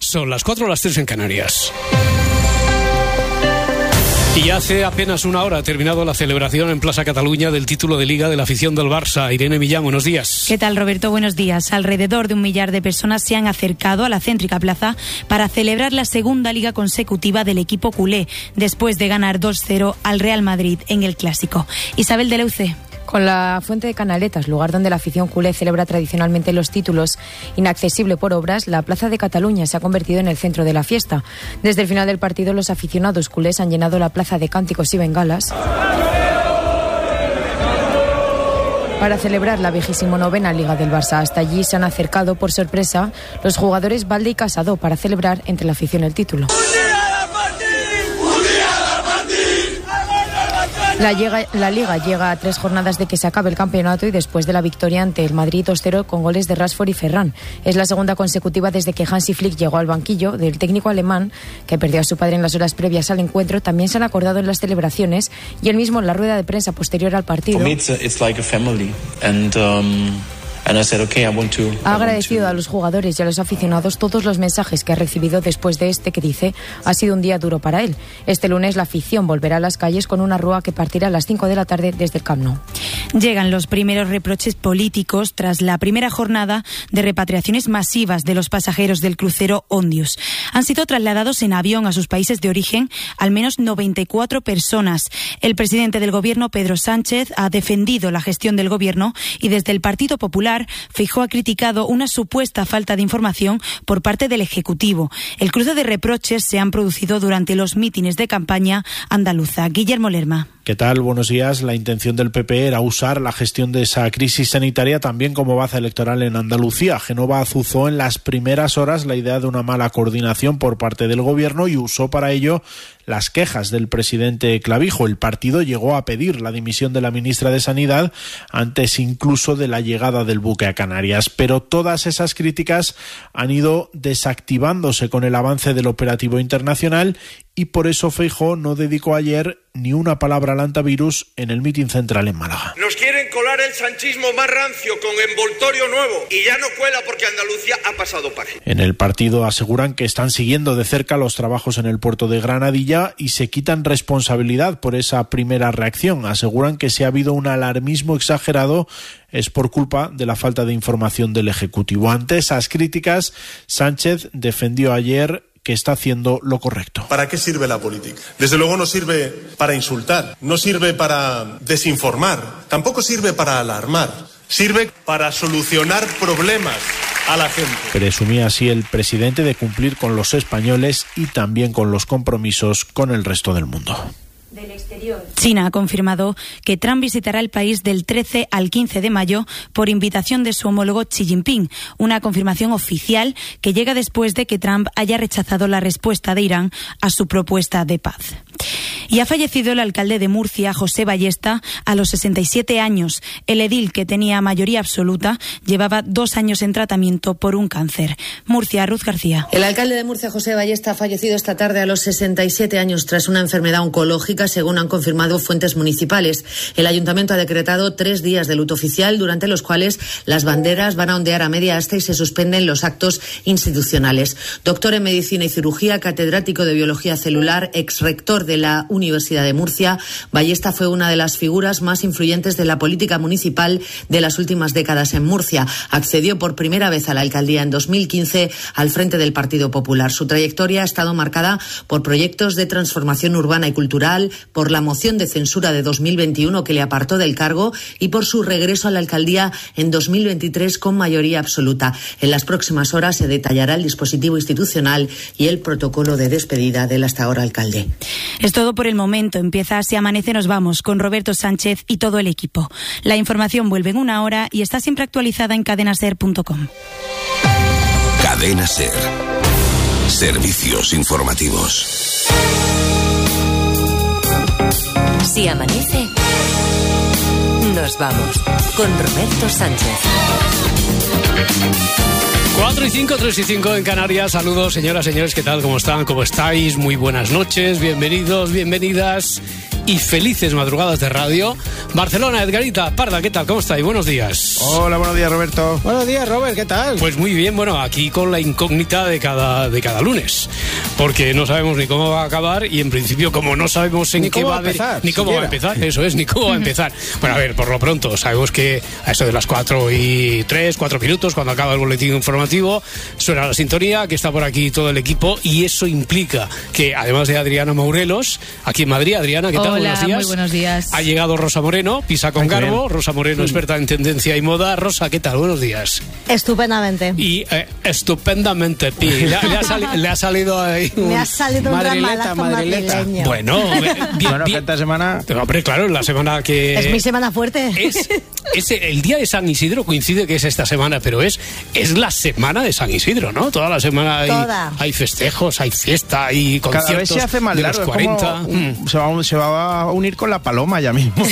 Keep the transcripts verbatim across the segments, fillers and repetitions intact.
son las cuatro, las tres en Canarias. Y hace apenas una hora ha terminado la celebración en Plaza Cataluña del título de Liga de la afición del Barça. Irene Millán, buenos días. ¿Qué tal, Roberto? Buenos días. Alrededor de un millar de personas se han acercado a la céntrica plaza para celebrar la segunda liga consecutiva del equipo culé, después de ganar dos cero al Real Madrid en el Clásico. Isabel de Leuce. Con la Fuente de Canaletas, lugar donde la afición culé celebra tradicionalmente los títulos, inaccesible por obras, la Plaza de Cataluña se ha convertido en el centro de la fiesta. Desde el final del partido, los aficionados culés han llenado la plaza de cánticos y bengalas para celebrar la vigésimo novena Liga del Barça. Hasta allí se han acercado, por sorpresa, los jugadores Valde y Casado para celebrar entre la afición el título. La, llega, la Liga llega a tres jornadas de que se acabe el campeonato y después de la victoria ante el Madrid dos cero con goles de Rashford y Ferran. Es la segunda consecutiva desde que Hansi Flick llegó al banquillo. Del técnico alemán, que perdió a su padre en las horas previas al encuentro, también se han acordado en las celebraciones y él mismo en la rueda de prensa posterior al partido. Ha agradecido a los jugadores y a los aficionados todos los mensajes que ha recibido después de este que dice ha sido un día duro para él. Este lunes la afición volverá a las calles con una rúa que partirá a las cinco de la tarde desde el Camp Nou. Llegan los primeros reproches políticos tras la primera jornada de repatriaciones masivas de los pasajeros del crucero Ondius. Han sido trasladados en avión a sus países de origen al menos noventa y cuatro personas. El presidente del gobierno, Pedro Sánchez, ha defendido la gestión del gobierno y desde el Partido Popular Feijóo ha criticado una supuesta falta de información por parte del Ejecutivo. El cruce de reproches se han producido durante los mítines de campaña andaluza. Guillermo Lerma. ¿Qué tal? Buenos días. La intención del P P era usar la gestión de esa crisis sanitaria también como baza electoral en Andalucía. Génova azuzó en las primeras horas la idea de una mala coordinación por parte del gobierno y usó para ello las quejas del presidente Clavijo. El partido llegó a pedir la dimisión de la ministra de Sanidad antes incluso de la llegada del buque a Canarias. Pero todas esas críticas han ido desactivándose con el avance del operativo internacional y por eso Feijóo no dedicó ayer ni una palabra al antivirus en el mitin central en Málaga. Nos quieren colar el sanchismo más rancio con envoltorio nuevo y ya no cuela porque Andalucía ha pasado página. En el partido aseguran que están siguiendo de cerca los trabajos en el puerto de Granadilla y se quitan responsabilidad por esa primera reacción. Aseguran que si ha habido un alarmismo exagerado es por culpa de la falta de información del Ejecutivo. Ante esas críticas, Sánchez defendió ayer que está haciendo lo correcto. ¿Para qué sirve la política? Desde luego no sirve para insultar, no sirve para desinformar, tampoco sirve para alarmar, sirve para solucionar problemas a la gente. Presumía así el presidente de cumplir con los españoles y también con los compromisos con el resto del mundo. Del exterior. China ha confirmado que Trump visitará el país del trece al quince de mayo por invitación de su homólogo Xi Jinping, una confirmación oficial que llega después de que Trump haya rechazado la respuesta de Irán a su propuesta de paz. Y ha fallecido el alcalde de Murcia, José Ballesta, a los sesenta y siete años. El edil, que tenía mayoría absoluta, llevaba dos años en tratamiento por un cáncer. Murcia, Ruth García. El alcalde de Murcia, José Ballesta, ha fallecido esta tarde a los sesenta y siete años tras una enfermedad oncológica, según han confirmado fuentes municipales. El ayuntamiento ha decretado tres días de luto oficial, durante los cuales las banderas van a ondear a media asta y se suspenden los actos institucionales. Doctor en medicina y cirugía, catedrático de biología celular, ex rector de la Universidad de Murcia, Ballesta fue una de las figuras más influyentes de la política municipal de las últimas décadas en Murcia. Accedió por primera vez a la alcaldía en dos mil quince al frente del Partido Popular. Su trayectoria ha estado marcada por proyectos de transformación urbana y cultural, por la moción de censura de dos mil veintiuno que le apartó del cargo y por su regreso a la alcaldía en dos mil veintitrés con mayoría absoluta. En las próximas horas se detallará el dispositivo institucional y el protocolo de despedida del hasta ahora alcalde. Es todo por el momento. Empieza Así Amanece, nos vamos con Roberto Sánchez y todo el equipo. La información vuelve en una hora y está siempre actualizada en cadena ser punto com. Cadena Ser. Servicios informativos. Si amanece, nos vamos con Roberto Sánchez. cuatro y cinco, tres y cinco en Canarias. Saludos, señoras, señores, ¿qué tal? ¿Cómo están? ¿Cómo estáis? Muy buenas noches, bienvenidos, bienvenidas. y felices madrugadas de radio. Barcelona, Edgarita Parda, ¿qué tal? ¿Cómo estáis? Buenos días. Hola, buenos días, Roberto. Buenos días, Robert, ¿qué tal? Pues muy bien, bueno, aquí con la incógnita de cada, de cada lunes, porque no sabemos ni cómo va a acabar y en principio como no sabemos en ni qué cómo va a empezar, ni cómo siquiera. va a empezar, eso es, ni cómo va a empezar. Bueno, a ver, por lo pronto, sabemos que a eso de las cuatro y tres, cuatro minutos, cuando acaba el boletín informativo, suena la sintonía, que está por aquí todo el equipo, y eso implica que, además de Adriana Mourelos, aquí en Madrid, Adriana, ¿qué tal? Hola, buenos días. Muy buenos días. Ha llegado Rosa Moreno, pisa con Ay, garbo, bien. Rosa Moreno, experta en tendencia y moda. Rosa, ¿qué tal? Buenos días. Estupendamente. Y eh, estupendamente, Pi. Le, ha- le ha sali- le ha salido ahí un... Me ha salido un Madrileta, ramalazo madrileta. madrileño. Bueno, eh, bien, Bueno, que bien. esta semana... Pero, hombre, claro, la semana que... Es mi semana fuerte. Es, es el día de San Isidro, coincide que es esta semana, pero es, es la semana de San Isidro, ¿no? Toda la semana hay, Toda. hay festejos, hay fiesta, hay conciertos. Cada vez se hace más de largo, los es cuarenta. como- Mm. se, va, se va a unir con la paloma ya mismo.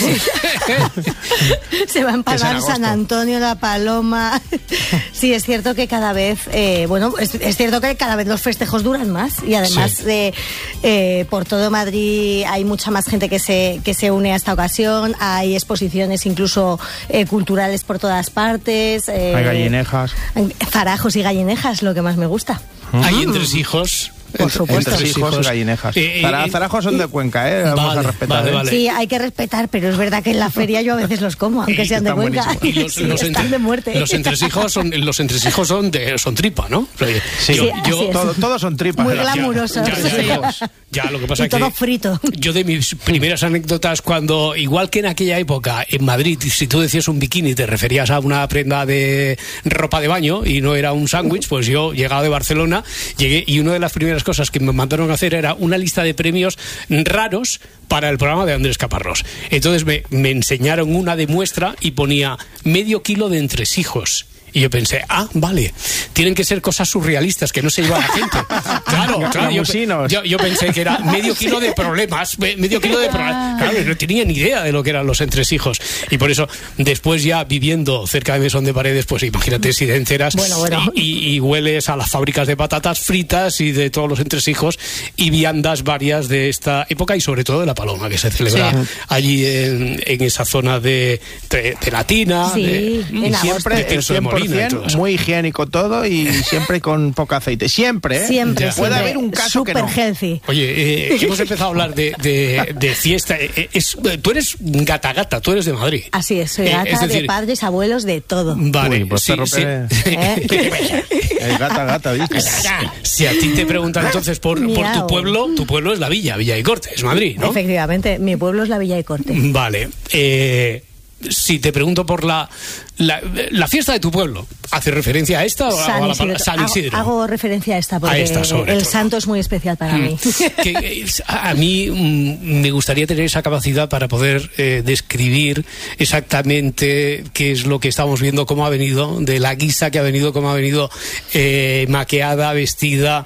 Se va a Es en empanar agosto. San Antonio, la Paloma. Sí, es cierto que cada vez, eh, bueno, es, es cierto que cada vez los festejos duran más y además Sí. eh, eh, por todo Madrid hay mucha más gente que se que se une a esta ocasión. Hay exposiciones incluso eh, culturales por todas partes. eh, Hay gallinejas. Zarajos y gallinejas, lo que más me gusta. Hay entresijos. Por supuesto. Entre hijos y gallinejas. Eh, eh, Zara- eh, Zarajos son de Cuenca, ¿eh? Vamos vale, a respetar. vale, ¿eh? vale. Sí, hay que respetar, pero es verdad que en la feria yo a veces los como, aunque Y sean de están Cuenca. buenísimos. Y los, Sí, los están entre- de muerte. los entresijos son los entresijos son de son tripa, ¿no? Sí, Sí, así es. todo- todos son tripas. Muy ¿eh? glamurosos. Ya, ya, ya, ya. Ya, lo que pasa Y es que todo frito. yo de mis primeras anécdotas cuando, igual que en aquella época en Madrid, si tú decías un bikini te referías a una prenda de ropa de baño y no era un sándwich, pues yo llegado de Barcelona llegué y una de las primeras cosas que me mandaron a hacer era una lista de premios raros para el programa de Andrés Caparrós. Entonces me, me enseñaron una de muestra y ponía medio kilo de entresijos. Y yo pensé, ah, vale, tienen que ser cosas surrealistas que no se lleva la gente. Claro, claro. Yo, Gamusinos. yo, yo pensé que era medio kilo de problemas, me- medio kilo de problemas. Claro, no tenía ni idea de lo que eran los entresijos. Y por eso, después ya viviendo cerca de Mesón de Paredes, pues imagínate si te enteras Bueno, bueno. Y, y hueles a las fábricas de patatas fritas y de todos los entresijos y viandas varias de esta época y sobre todo de la Paloma, que se celebra Sí. allí en, en esa zona de, de, de Latina, Sí, de, en de agosto. Siempre el Tirso de Molina y todo cien por ciento eso. muy higiénico todo y siempre con poco aceite. Siempre, ¿eh? Siempre, Ya. Puede siempre. haber un caso que Super no. healthy. Oye, eh, hemos empezado a hablar de, de, de fiesta. Eh, es, tú eres gata gata, tú eres de Madrid. Así es, soy Eh, gata es decir, de padres, abuelos, de todo. Vale, Uy, pues sí, Perro sí. Pérez. ¿Eh? Es gata, gata, ¿viste? Si a ti te preguntan entonces por, por tu Miau. pueblo, tu pueblo es la Villa, Villa y Corte, es Madrid, ¿no? Efectivamente, mi pueblo es la Villa de Corte. Vale. Eh, si te pregunto por la, la, la fiesta de tu pueblo, ¿hace referencia a esta o a San la Isidro. palabra San Isidro? Hago, hago referencia a esta porque A esta, sobre el todo. santo es muy especial para mí. Que, eh, a a mí mm, me gustaría tener esa capacidad para poder eh, describir exactamente qué es lo que estamos viendo, cómo ha venido, de la guisa que ha venido, cómo ha venido eh, maqueada, vestida,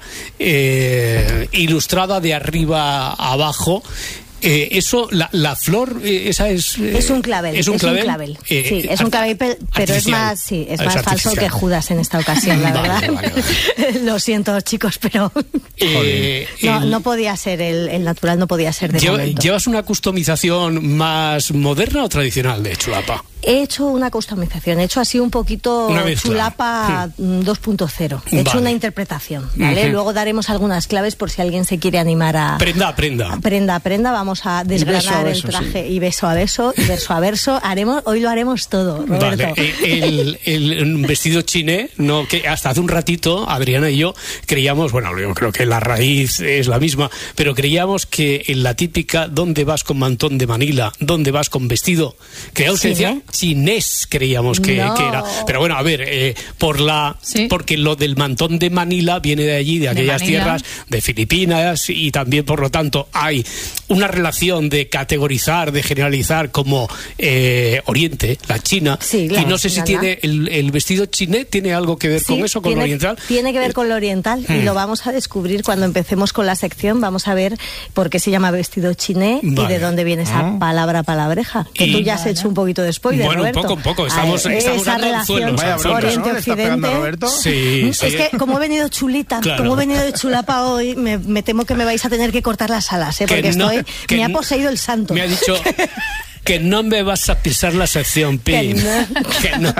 eh, ilustrada de arriba a abajo. Eh, eso, la, la flor, eh, esa es... eh, Es un clavel. Es un clavel. Eh, sí, es un clavel, pe- pero es más, sí, es Es más falso artificial. que Judas en esta ocasión, la Vale, verdad. vale, vale. Lo siento, chicos, pero Eh, no, el- no podía ser el, el natural, no podía ser de Lleva- momento. ¿Llevas una customización más moderna o tradicional de chulapa? He hecho una customización, he hecho así un poquito Una mezcla. chulapa mm, dos punto cero. He hecho Vale. una interpretación, ¿vale? Ujú. Luego daremos algunas claves por si alguien se quiere animar a... Prenda a prenda. Prenda a prenda, vamos a desgranar a el beso, traje y beso a beso y verso a verso. Haremos, hoy lo haremos todo, Roberto. Vale, eh, el, el vestido chiné, no, que hasta hace un ratito Adriana y yo creíamos, bueno, yo creo que la raíz es la misma, pero creíamos que en la típica ¿dónde vas con mantón de Manila? ¿Dónde vas con vestido? Creíamos que decía chinés, creíamos que, No. que era. Pero bueno, a ver, eh, por la Sí. porque lo del mantón de Manila viene de allí, de aquellas Manila. tierras, de Filipinas, y también, por lo tanto, hay una relación de categorizar, de generalizar como eh, Oriente, la China, Sí, y claro, no sé si nada. tiene el, el vestido chiné, ¿tiene algo que ver Sí, con eso, con tiene, lo oriental? Tiene que ver con lo oriental y Mm. lo vamos a descubrir cuando empecemos con la sección. Vamos a ver por qué se llama vestido chiné y Vale. de dónde viene esa Ah. palabra palabreja. Que Y- tú ya has hecho un poquito de spoiler. Bueno, Roberto. un poco, un poco. Estamos, ver, estamos esa dando anzuelos. Oriente-Occidente. Sí, sí. Es que como he venido chulita, claro. como he venido de chulapa hoy, me, me temo que me vais a tener que cortar las alas, ¿eh? Porque no, estoy, me ha poseído el santo. Me ha dicho... que no me vas a pisar la sección, Pi. Que no. Que no.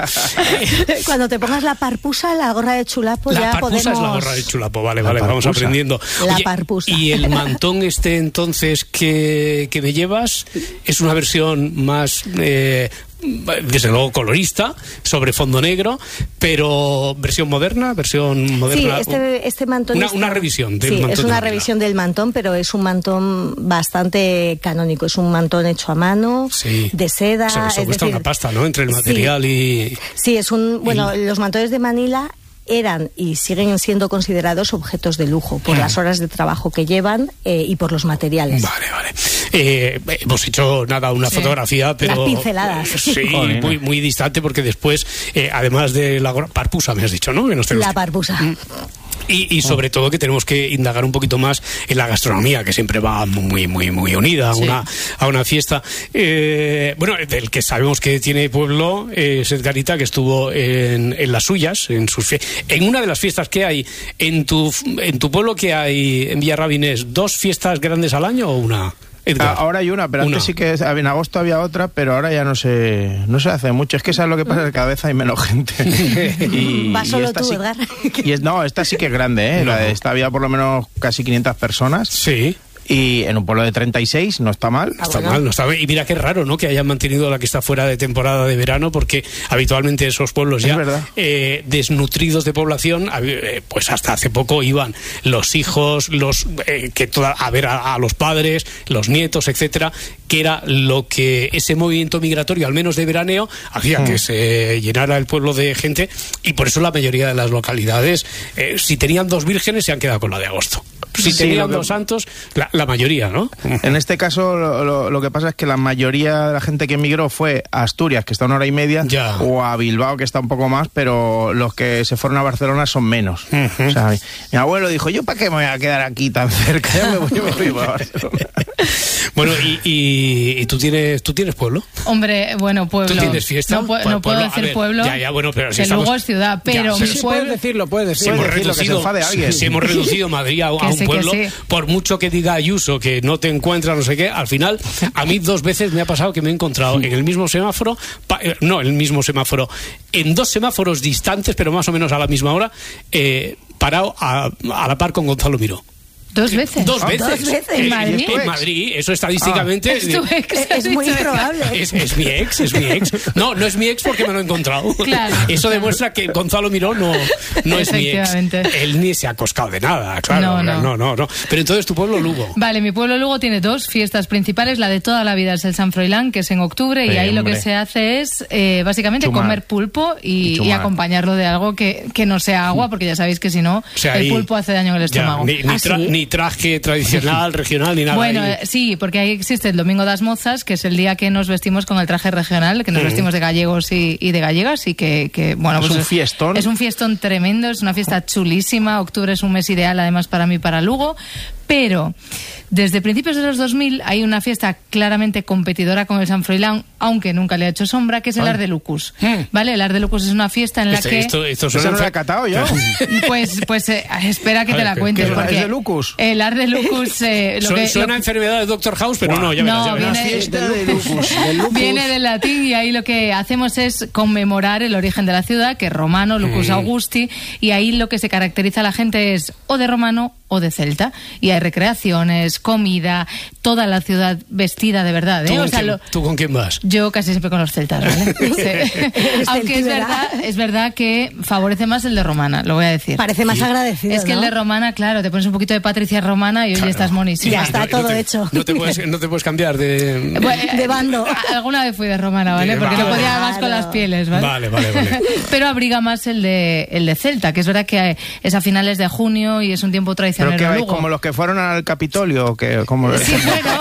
Cuando te pongas la parpusa, la gorra de chulapo, la ya parpusa podemos... es la gorra de chulapo, vale, vale, la vamos parpusa. aprendiendo. La Oye, parpusa. Y el mantón este entonces que, que me llevas es una versión más... Eh, desde luego colorista, sobre fondo negro, pero versión moderna, versión moderna. Sí, este, este mantón una, está, una revisión del sí, mantón. Es una de revisión del mantón, pero es un mantón bastante canónico. Es un mantón hecho a mano, sí. de seda. O sea, eso es cuesta decir, una pasta, ¿no? Entre el material sí, y... Sí, es un... Bueno, y... los mantones de Manila eran y siguen siendo considerados objetos de lujo por mm. las horas de trabajo que llevan eh, y por los materiales. Vale, vale. Eh, hemos hecho nada, una sí. fotografía, pero... Las pinceladas. Sí, muy, muy distante, porque después, eh, además de la parpusa, me has dicho, ¿no? Que nos la parpusa. Mm. Y, y sobre todo que tenemos que indagar un poquito más en la gastronomía, que siempre va muy, muy, muy unida a, sí. una, a una fiesta. Eh, bueno, del que sabemos que tiene pueblo es Edgarita, que estuvo en, en las suyas, en sus fie- en una de las fiestas que hay en tu, en tu pueblo, que hay en Villarrabinés, ¿dos fiestas grandes al año o una? Edgar. Ahora hay una, pero una. Antes sí que en agosto había otra, pero ahora ya no se no se hace mucho. Es que sabes lo que pasa, que cada vez hay menos gente. y, Va solo tú, sí, Edgar. Y es, no, esta sí que es grande, ¿eh? No. Esta había por lo menos casi quinientas personas. Sí. Y en un pueblo de treinta y seis no está mal. No está mal, no está mal. Y mira qué raro, ¿no? Que hayan mantenido la que está fuera de temporada de verano, porque habitualmente esos pueblos ya eh, desnutridos de población, eh, pues hasta hace poco iban los hijos, los eh, que toda, a ver a, a los padres, los nietos, etcétera, que era lo que ese movimiento migratorio, al menos de veraneo, hacía mm. que se llenara el pueblo de gente, y por eso la mayoría de las localidades, eh, si tenían dos vírgenes, se han quedado con la de agosto. Si sí, tenían que... dos santos, la, la mayoría, ¿no? En este caso, lo, lo, lo que pasa es que la mayoría de la gente que emigró fue a Asturias, que está a una hora y media, ya. o a Bilbao, que está un poco más, pero los que se fueron a Barcelona son menos. Uh-huh. O sea, mi, mi abuelo dijo, ¿yo para qué me voy a quedar aquí tan cerca? Ya me voy, me voy a Barcelona. Bueno, y, y, y tú tienes tú tienes pueblo. Hombre, bueno, pueblo. ¿Tú tienes fiesta? No, pu- no puedo decir ver, pueblo. Ya, ya, bueno, pero si que estamos... luego es ciudad, pero ya, mi sí, pueblo... Puedes decirlo, puedes decirlo. Si hemos decirlo, reducido, que se enfade alguien. Si hemos reducido Madrid a, a un sí, pueblo, sí. por mucho que diga Ayuso que no te encuentra, no sé qué, al final, a mí dos veces me ha pasado que me he encontrado en el mismo semáforo, pa, no, en el mismo semáforo, en dos semáforos distantes, pero más o menos a la misma hora, eh, parado a, a la par con Gonzalo Miró. ¿Dos veces? Dos veces. ¿Dos veces? ¿En Madrid? En Madrid, eso estadísticamente... Ah, es tu ex. Es muy probable. Es, es mi ex, es mi ex. No, no es mi ex porque me lo he encontrado. Claro. Eso demuestra que Gonzalo Miró no, no es mi ex. Él ni se ha coscado de nada, claro. No no. no, no, no. Pero entonces tu pueblo Lugo. Vale, mi pueblo Lugo tiene dos fiestas principales. La de toda la vida es el San Froilán, que es en octubre, sí, y ahí hombre. Lo que se hace es eh, básicamente chumar. Comer pulpo y, y, y acompañarlo de algo que, que no sea agua, porque ya sabéis que si no, o sea, el pulpo hace daño en el estómago. Ya, ni, ni, tra- ¿Ah, sí? ni traje tradicional Tradicional, regional, ni nada. Bueno, eh, sí, porque ahí existe el Domingo das Mozas, que es el día que nos vestimos con el traje regional, que nos mm. vestimos de gallegos y, y de gallegas, y que, que bueno, es pues un fiestón. Es un fiestón tremendo, es una fiesta chulísima. Octubre es un mes ideal, además, para mí, para Lugo. Pero desde principios de los dos mil hay una fiesta claramente competidora con el San Froilán, aunque nunca le ha hecho sombra, que es el Ardelucus. ¿Vale? El Ardelucus es una fiesta en la esto, que... Esto, esto ¿Eso no lo he catado yo? Pues, pues eh, espera que te la cuentes. ¿Qué, porque ¿Es de Lucus? El Ardelucus... Eh, lo Su, que, suena lo... enfermedad de Doctor House, pero no, ya verás. No, ya verás. Viene, fiesta de Lucus, de Lucus. Viene del latín, y ahí lo que hacemos es conmemorar el origen de la ciudad, que es romano, Lucus mm. Augusti, y ahí lo que se caracteriza a la gente es o de romano o de celta, y hay recreaciones, comida, toda la ciudad vestida de verdad, ¿eh? ¿Tú, con o sea, quién, lo... ¿Tú con quién vas? Yo casi siempre con los celtas, ¿vale? Sí. Aunque es verdad, es verdad que favorece más el de romana, lo voy a decir. Parece más ¿Sí? agradecido, Es que ¿no? el de romana, claro, te pones un poquito de Patricia romana y hoy claro. estás monísima. Ya está no, todo no te, hecho. No te, puedes, no te puedes cambiar de... Bueno, de bando. Alguna vez fui de romana, ¿vale? Porque vale. no podía más con las pieles, ¿vale? Vale, vale, vale. Pero abriga más el de, el de celta, que es verdad que es a finales de junio y es un tiempo tradicional. ¿Pero qué vais, como los que fueron al Capitolio? Que, como... Sí, bueno...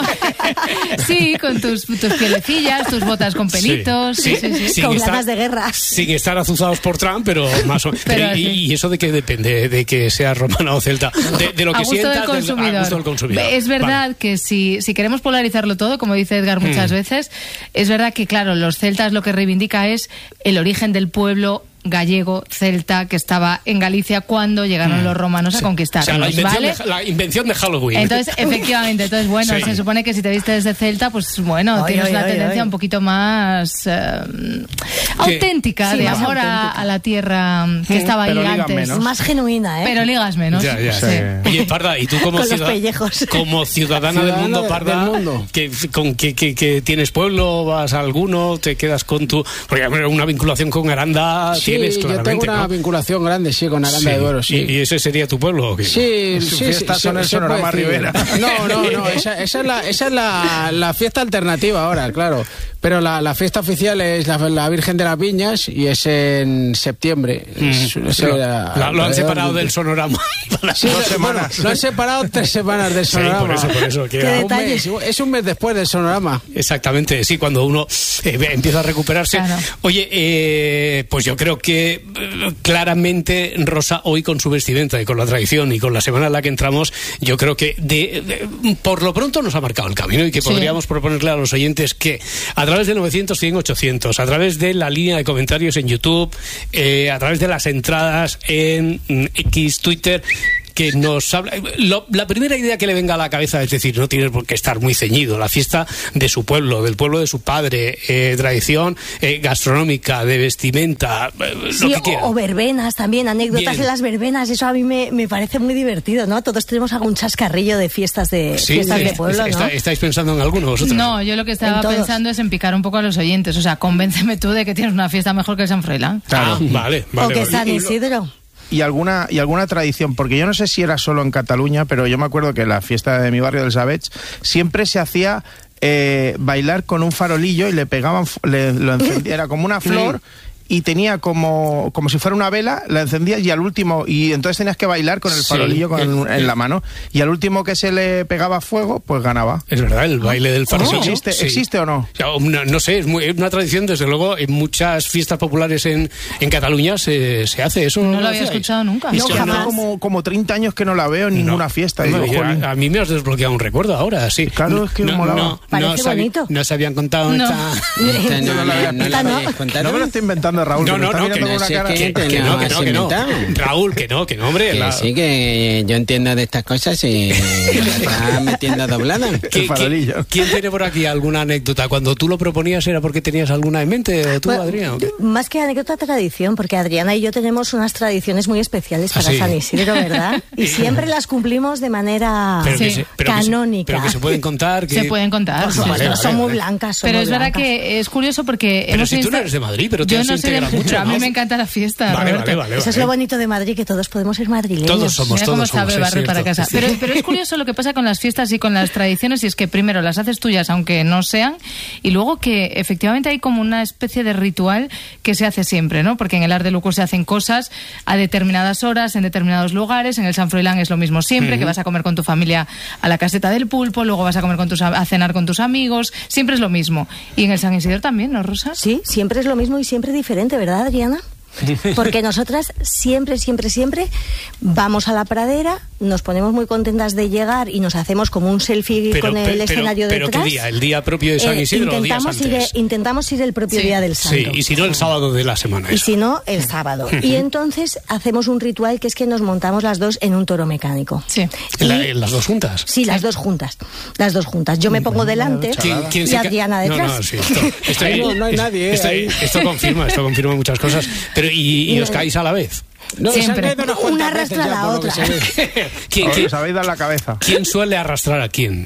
Sí, con tus, tus pielecillas, tus botas con pelitos. Sí, sí, sí, sí. Con estar, ganas de guerra. Sin estar azuzados por Trump, pero más o menos. Y, y eso de que depende, de que seas romano o celta. De, de lo que a gusto sientas, del consumidor. A gusto del consumidor. Es verdad vale. que si, si queremos polarizarlo todo, como dice Edgar muchas mm. veces, es verdad que, claro, los celtas lo que reivindica es el origen del pueblo gallego, celta, que estaba en Galicia cuando llegaron mm. los romanos sí. a conquistar. O sea, la invención, ¿vale? de, la invención de Halloween. Entonces, efectivamente, entonces, bueno, sí. se supone que si te vistes de celta, pues bueno, oy, tienes oy, una oy, tendencia oy. un poquito más eh, auténtica, sí, de más amor auténtica. A, a la tierra que estaba pero ahí antes. Menos. Más genuina, ¿eh? Pero ligas menos. Ya, ya. Sí. Sí. Oye, Parda, y tú como, ciudad, como ciudadana, ciudadana del mundo, Parda, del mundo. Que, con, que, que, que tienes pueblo, vas a alguno, te quedas con tu... Porque una vinculación con Aranda sí, tienes, claramente. Una vinculación grande, sí, con Aranda sí. de Duero, sí. ¿Y, ¿Y ese sería tu pueblo o qué? Sí, Su sí, fiesta sí, son el Sonorama Rivera. No, no, no, esa, esa es, la, esa es la, la fiesta alternativa ahora, claro. Pero la, la fiesta oficial es la, la Virgen de las Viñas y es en septiembre. Mm. Es, es lo, la, la, lo han separado del Sonorama. Sí, dos semanas. Bueno, lo han separado tres semanas del Sonorama. Sí, por eso, por eso. ¿Qué detalles? Un mes, es un mes después del Sonorama. Exactamente, sí, cuando uno eh, empieza a recuperarse. Claro. Oye, eh, pues yo creo que eh, claramente Rosa hoy con su vestimenta y con la tradición y con la semana en la que entramos, yo creo que de, de, por lo pronto nos ha marcado el camino y que sí. podríamos proponerle a los oyentes que a través de novecientos, cien, ochocientos, a través de la línea de comentarios en YouTube, eh, a través de las entradas en X, Twitter, que nos habla... Lo, la primera idea que le venga a la cabeza es decir, no tiene por qué estar muy ceñido, la fiesta de su pueblo, del pueblo de su padre, eh, tradición eh, gastronómica, de vestimenta, eh, sí, lo que quiera. O, o verbenas también, anécdotas Bien. de las verbenas, eso a mí me, me parece muy divertido, ¿no? Todos tenemos algún chascarrillo de fiestas de, sí, fiestas sí. de pueblo, Está, ¿no? ¿Estáis pensando en alguno vosotros? No, yo lo que estaba pensando es en picar un poco a los oyentes, o sea, convénceme tú de que tienes una fiesta mejor que el San Froilán. Claro. Ah, vale, vale. O que vale. San Isidro. Y alguna, y alguna tradición, porque yo no sé si era solo en Cataluña, pero yo me acuerdo que la fiesta de mi barrio del Savets siempre se hacía eh, bailar con un farolillo y le pegaban, le, lo encendía, era como una flor y tenía como, como si fuera una vela, la encendías y al último, y entonces tenías que bailar con el farolillo sí, con, el, en la mano, y al último que se le pegaba fuego, pues ganaba. Es verdad, el baile del farolillo. ¿Eso existe, sí. ¿Existe o no? No, no sé, es, muy, es una tradición, desde luego, en muchas fiestas populares en, en Cataluña se, se hace eso. No, no lo había escuchado nunca. No, jamás. Como, como treinta años que no la veo en ninguna no, fiesta. No, digo, a, a mí me has desbloqueado un recuerdo ahora, sí. Claro, no, es que no, molaba. No, Parece no sabi, bonito. No se habían contado no. esta... esta no, no, no, no, la habéis contado. No me lo estoy inventando, Raúl. No, no, no, que no, que, que, que, que no, que no, que no. Raúl, que no, que no, hombre. Que la... sí, que yo entiendo de estas cosas y me está metiendo doblada. ¿Qué, ¿quién, ¿Quién tiene por aquí alguna anécdota? Cuando tú lo proponías, ¿era porque tenías alguna en mente, tú, bueno, Adriana? ¿Okay? Más que anécdota, tradición, porque Adriana y yo tenemos unas tradiciones muy especiales para ¿Ah, sí? San Isidro, ¿verdad? Y siempre las cumplimos de manera pero sí. se, pero canónica. Que se, pero que se pueden contar. Que... Se pueden contar. Por supuesto, vale, vale, son vale. muy blancas. Son pero muy es blancas. verdad que es curioso porque... Pero hemos si tú insta... no eres de Madrid, pero te yo has no soy de... mucho. Pero a mí ¿no? me encanta la fiesta, vale, Roberto. Vale, vale, Eso vale. es lo bonito de Madrid, que todos podemos ser madrileños. Todos somos, Mira todos cómo somos. sabe barrer para casa. Pero, pero es curioso lo que pasa con las fiestas y con las tradiciones, y es que primero las haces tuyas, aunque no sean, y luego que efectivamente hay como una especie de ritual que se hace siempre, ¿no? Porque en el Arc de Luco se hacen cosas a determinadas horas, en determinados lugares. En el San Froilán es lo mismo siempre, uh-huh. que vas a comer con tu familia a la caseta del pulpo, luego vas a comer con tus a cenar con tus amigos, siempre es lo mismo. Y en el San Isidro también, ¿no, Rosa? Sí, siempre es lo mismo y siempre diferente, ¿verdad, Adriana? Porque nosotras siempre, siempre, siempre vamos a la pradera, nos ponemos muy contentas de llegar y nos hacemos como un selfie pero, con el pero, escenario pero, detrás. ¿Pero qué día? ¿El día propio de San Isidro eh, o días antes? Ir, intentamos ir el propio sí. día del santo. Sí, y si no el sábado de la semana. Y eso. si no, el sábado. Y entonces hacemos un ritual que es que nos montamos las dos en un toro mecánico. Sí. Y, ¿La, ¿Las dos juntas? Sí, las dos juntas. Las dos juntas. Yo me pongo delante ¿Quién, quién y Adriana detrás. No, no, sí, esto, esto, ahí no, no hay nadie. Esto, ahí. esto confirma, esto confirma muchas cosas. Pero ¿y, y os caéis a la vez? No, siempre. Una arrastra a la otra. ¿Quién, quién, os habéis dado la cabeza? ¿Quién suele arrastrar a quién?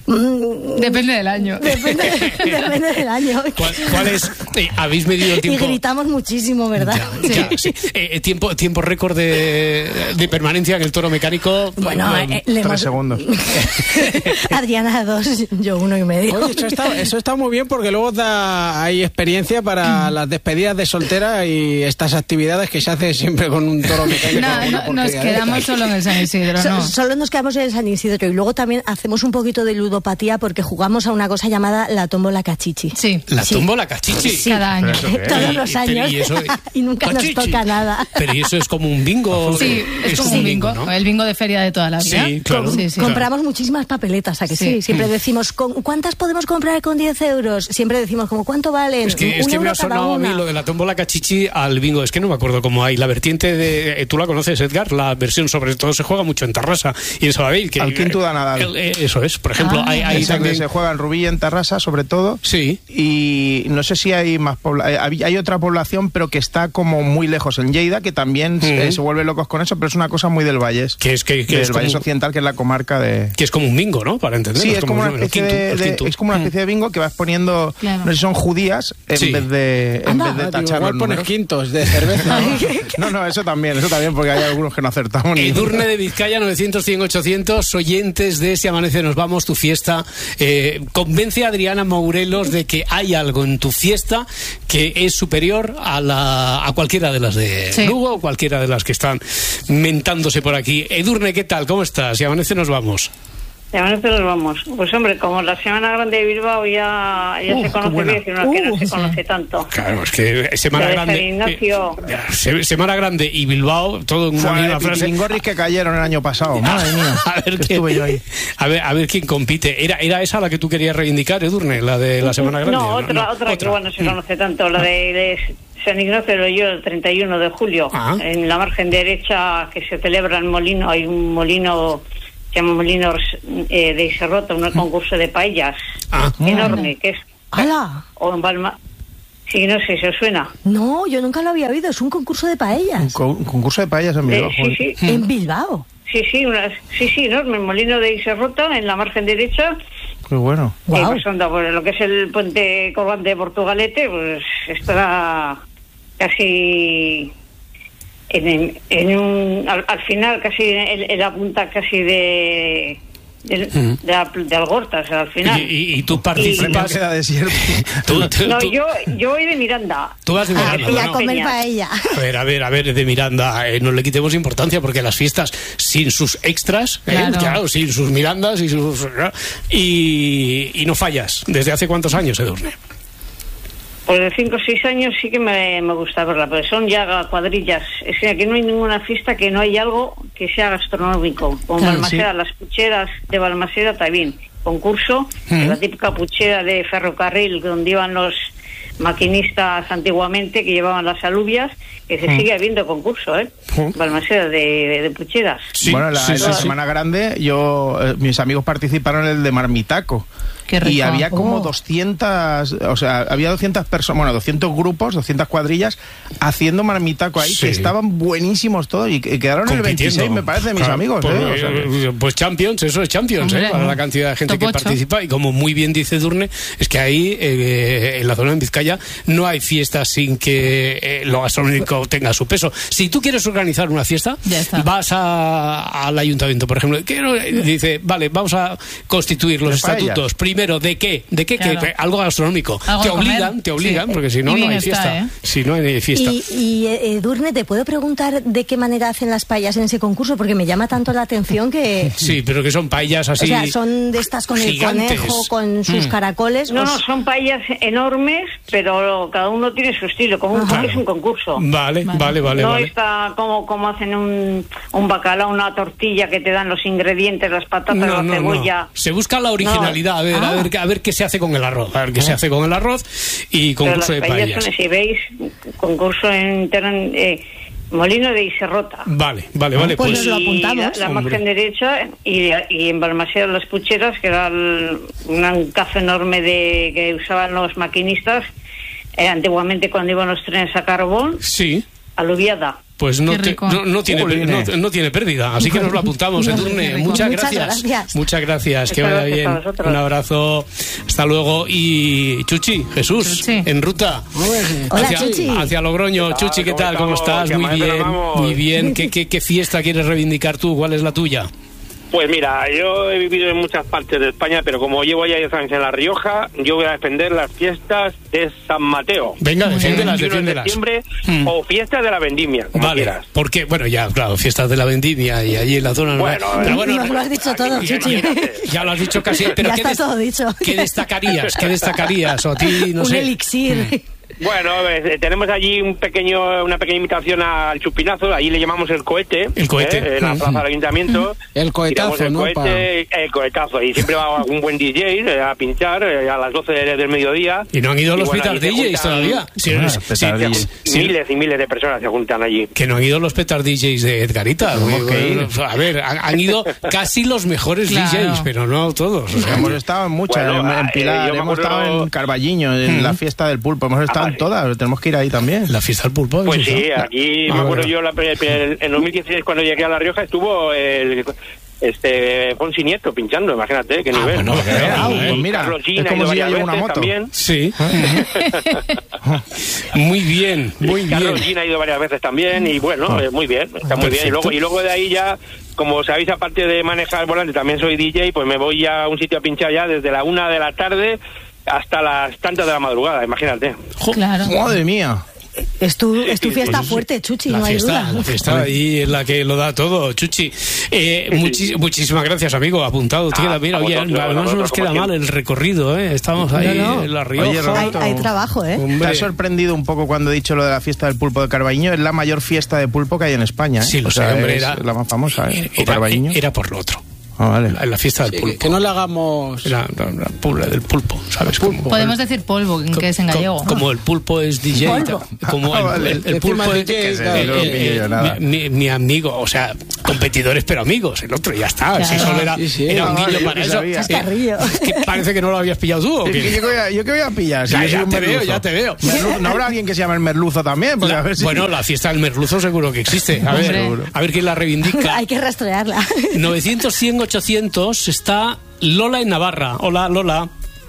Mm, depende del año. Depende, depende del año. ¿Cuál, cuál es? Eh, ¿Habéis medido el tiempo? Y gritamos muchísimo, ¿verdad? Ya, ya, sí. Eh, tiempo, tiempo récord de, de permanencia en el toro mecánico. Bueno, eh, le tres hemos... segundos. Adriana dos, yo uno y medio. Oye, eso está, eso está muy bien porque luego da, hay experiencia para las despedidas de soltera y estas actividades que se hace siempre con un toro mecánico. No, no, nos quedamos solo en el San Isidro, so, ¿no? Solo nos quedamos en el San Isidro y luego también hacemos un poquito de ludopatía porque jugamos a una cosa llamada la tómbola cachichi. Sí. ¿La sí. tómbola cachichi? Sí. Cada año. Todos los años. ¿Y, eso, y nunca cachichi. nos toca nada. Pero ¿y eso es como un bingo? Sí, es, es como un bingo, bingo, ¿no? El bingo de feria de toda la vida. Sí, claro. Sí, sí, Compramos claro. muchísimas papeletas, ¿a que sí? Sí. Siempre decimos, ¿cuántas podemos comprar con diez euros? Siempre decimos, como ¿cuánto valen? Es que, Un es que me euro ha sonado cada a mí una. lo de la tómbola cachichi al bingo. Es que no me acuerdo cómo hay. La vertiente de... eh, Tú la conoces, Edgar, la versión sobre todo se juega mucho en Tarrasa y en Sabadell. Que, Al quinto de Nadal. el- eh, eso es. Por ejemplo, Ah, hay, hay Esa que también... se juega en Rubí y en Tarrasa, sobre todo. Sí. Y no sé si hay más pobla- eh, hay, hay otra población, pero que está como muy lejos, en Lleida, que también Ujú. eh, se vuelve locos con eso, pero es una cosa muy del Valles. Que es, que, que del es como, Valles Occidental, que es la comarca de... que es como un bingo, ¿no? Para entender. Sí, es como una el especie quinto, de, el de- quinto. es como una especie de bingo que vas poniendo, Claro. no sé si son judías en Sí. vez de en Anda. vez de Ah, digo, tachar igual los pones números. quintos de cerveza. No, no, eso también, eso también, porque hay algunos que no acertamos. ni- Edurne de Vizcaya, novecientos, cien, ochocientos, oyentes de Si Amanece Nos Vamos, tu fiesta. Eh, convence a Adriana Mourelos de que hay algo en tu fiesta que es superior a, la, a cualquiera de las de Sí. Lugo o cualquiera de las que están mentándose por aquí. Edurne, ¿qué tal? ¿Cómo estás? Si Amanece Nos Vamos. De Amanece nos vamos. Pues hombre, como la Semana Grande de Bilbao ya, ya Uh, se qué conoce buena. bien, sino que no Uh, se sí. conoce tanto. Claro, es que Semana La de Grande. San Ignacio. eh, se- Semana Grande y Bilbao, todo en una Fue misma de frase. pitilingorris que cayeron el año pasado, madre mía. A ver, que quién, estuve yo ahí. a ver, a ver quién compite. ¿Era, ¿Era esa la que tú querías reivindicar, Edurne? La de la Semana Grande. No, otra, otra que bueno, se conoce tanto, la de, de San Ignacio de Loyola el treinta y uno de julio, Ah. en la margen derecha que se celebra el molino, hay un molino, se llama Molino eh, de Iserrota, un concurso de paellas Ah. enorme, que es... ¡Hala! O en Balma... Sí, no sé si os suena. No, yo nunca lo había oído, es un concurso de Un, paellas. co- un concurso de paellas en Eh, Bilbao. sí, joder. sí. En Bilbao. Sí, sí, unas, sí, sí, enorme, el molino de Iserrota en la margen derecha. Qué bueno. Y Guau. pues anda, por lo que es el puente colgante de Portugalete, pues estará casi en, en un, al, al final, casi en, en la punta casi de de, de, la- de Algorta, o sea, al final. Y, y- y tú Premio participas. queda desierto. Tú, tú- No, tú- yo, yo voy de Miranda. tú vas de Ah, Miranda, Y a ¿no? comer Genial. paella. A ver, a ver, a ver, de Miranda, eh, no le quitemos importancia porque las fiestas sin sus extras, eh, Claro. claro, sin sus Mirandas y sus. Y, y no fallas. ¿Desde hace cuántos años, Edurne? Pues de cinco o seis años sí que me, me gusta verla, pero son ya cuadrillas. Es que aquí no hay ninguna fiesta que no hay algo que sea gastronómico. Con Claro, Balmaseda, sí. las pucheras de Balmaseda también. Concurso, Mm. la típica puchera de ferrocarril donde iban los maquinistas antiguamente que llevaban las alubias, que se Mm. sigue habiendo concurso, ¿eh? Mm. Balmaseda de, de pucheras. Sí, bueno, la, sí, en sí, la sí. Semana Grande, yo eh, mis amigos participaron en el de Marmitaco. Qué rico. Y había como Oh. doscientas, o sea, había doscientas personas, bueno, doscientos grupos, doscientas cuadrillas haciendo marmitaco ahí, Sí. que estaban buenísimos todos y que quedaron en el Compitiendo. veintiséis, me parece, mis Claro, amigos. pues, ¿eh? O sea, que- eh, pues Champions, eso es Champions, Hombre, ¿eh? Para la cantidad de gente top que ocho. participa. Y como muy bien dice Edurne, es que ahí, eh, en la zona de Vizcaya, no hay fiestas sin que eh, lo gastronómico tenga su peso. Si tú quieres organizar una fiesta, Ya está. vas a- al ayuntamiento, por ejemplo, quiero- dice, vale, vamos a constituir los De paellas. estatutos. Primero, ¿de qué? ¿De qué? Claro. Que- algo gastronómico. Algo te de comer. obligan, te obligan, Sí. porque si Y no, no bien hay está, fiesta. ¿eh? Si no hay fiesta. Y, y eh, Edurne, ¿te puedo preguntar de qué manera hacen las paellas en ese concurso? Porque me llama tanto la atención que... Sí, pero que son paellas así. O sea, son de estas con gigantes. el conejo, con sus Mm. caracoles. No, os- no, son paellas enormes, pero cada uno tiene su estilo, como un, Claro. es un concurso. Vale, vale, vale. no vale. está como, como hacen un, un bacalao, una tortilla que te dan los ingredientes, las patatas, No, la no, cebolla. no. Se busca la originalidad, a ver, Ah. a ver, a ver qué se hace con el arroz, a ver qué se hace con el arroz y Pero concurso las de paellas paellas. son, si veis, concurso en terren- eh, Molino de Iserrota. Vale, vale, vale, Pues pues, nos lo Y apuntamos. La, la Hombre. margen derecha y, y en Balmaseda las pucheras, que era el- un cazo enorme de que usaban los maquinistas eh, antiguamente cuando iban los trenes a carbón, sí. aluviada. Pues no, Qué te- rico. no, no tiene, Jolines. no, no tiene pérdida, así que nos lo apuntamos, No, Edurne. qué rico. Muchas Muchas gracias. gracias. Muchas gracias, que Muchas vaya gracias a bien. vosotros. Un abrazo, hasta luego. Y Chuchi, Jesús, Chuchi. en ruta. Hola, hacia, Chuchi. hacia Logroño. ¿Qué tal? Chuchi, ¿qué ¿Cómo tal? ¿Cómo estamos? estás? Que Muy amanece, bien, nos vamos. muy bien. ¿Qué, qué, ¿Qué fiesta quieres reivindicar tú? ¿Cuál es la tuya? Pues mira, yo he vivido en muchas partes de España, pero como llevo ya diez años en La Rioja, yo voy a defender las fiestas de San Mateo. Venga, defiéndelas, de defiéndelas. septiembre, Mm. o fiestas de la Vendimia, como Vale, quieras. porque, bueno, ya, claro, fiestas de la Vendimia y allí en la zona... Bueno, pero eh, bueno, Nos lo has dicho todo, Chuchi. ya lo has dicho casi, pero ya ¿qué, está des- todo dicho. ¿qué destacarías? ¿Qué destacarías? O a ti, no Un sé... elixir. Bueno, eh, tenemos allí un pequeño, una pequeña invitación al chupinazo, ahí le llamamos el cohete. El cohete. ¿eh? En la Mm. plaza del ayuntamiento. El cohetazo, Tiramos el ¿no? cohete, el cohetazo. Y siempre va un buen D J eh, a pinchar eh, a las doce del mediodía. Y no han ido los bueno, petar ahí se D Js juntan todavía. Sí, Ah, sí, petar sí, D sí, Js. sí. Miles y miles de personas se juntan allí. Que no han ido los petar D Js de Edgarita. ¿Cómo que ir? A ver, han, han ido casi los mejores Claro. D Js, pero no todos. O sea, Hemos estado en muchas, Bueno, en, en eh, Pilar, yo me hemos acuerdo- estado en Carballiño, en Mm. la fiesta del pulpo, hemos estado Ah, en vale. todas, tenemos que ir ahí también. la fiesta del pulpo. ¿has Pues visto? sí, aquí Ah, me acuerdo bueno. yo la, el- en dos mil dieciséis cuando llegué a La Rioja estuvo el este Fonsi Nieto pinchando, imagínate qué Ah, nivel. bueno, Ah, eh, pues mira, Carlos Gina es como ha ido si ya varias lleva una veces moto. también. Sí. Muy bien, muy Carlos bien. Gina ha ido varias veces también y bueno, eh, muy bien, está muy bien. Y Perfecto. luego, y luego de ahí ya, como sabéis, aparte de manejar el volante, también soy D J, pues me voy ya a un sitio a pinchar ya desde la una de la tarde hasta las tantas de la madrugada, imagínate. Claro. Madre mía. Es tu, es tu fiesta fuerte, Chuchi, La no hay fiesta, duda. la fiesta ahí es la que lo da todo, Chuchi. Eh, muchis- muchísimas gracias, amigo, apuntado. Te Ah, queda bien. a Oye, vosotros, a además vosotros, nos queda como mal el recorrido, ¿eh? Estamos ahí No, no. en La Rioja. Oye, Hay, Roberto, hay trabajo, ¿eh? Hombre. ¿Te ha sorprendido un poco cuando he dicho lo de la fiesta del pulpo de Carballiño? Es la mayor fiesta de pulpo que hay en España, ¿eh? Sí, lo O sea, sé, hombre, es era- la más famosa, ¿eh? O Era, Carballiño. era por lo otro. Ah, vale. La, la fiesta del Sí, pulpo. que, que no le hagamos... La, la- la pulpa del pulpo, ¿sabes? Como, Podemos decir polvo, que es en gallego. co- como el pulpo es D J. Polvo. Como Ah, el, vale. el- el Encima pulpo D es J, el- claro, el- no pillo yo el- nada. mi, mi amigo, o sea, competidores pero amigos. El otro ya está. Claro. Si solo era, Sí, sí. era un Ah, guiño vale, para yo eso. sabía. Chascarrillo. Eh, que parece que no lo habías pillado tú. ¿o Es qué? que ¿Yo qué voy a, yo qué voy a pillar? Si Ya, yo soy ya un te veo, merluzo. ya te veo. Merlu- ¿No habrá alguien que se llame el merluzo también? Porque La- a ver si... Bueno, la fiesta del merluzo seguro que existe. A ver, Hombre. a ver quién la reivindica. Hay que rastrearla. novecientos, cien, ochocientos está Lola en Navarra. Hola, Lola.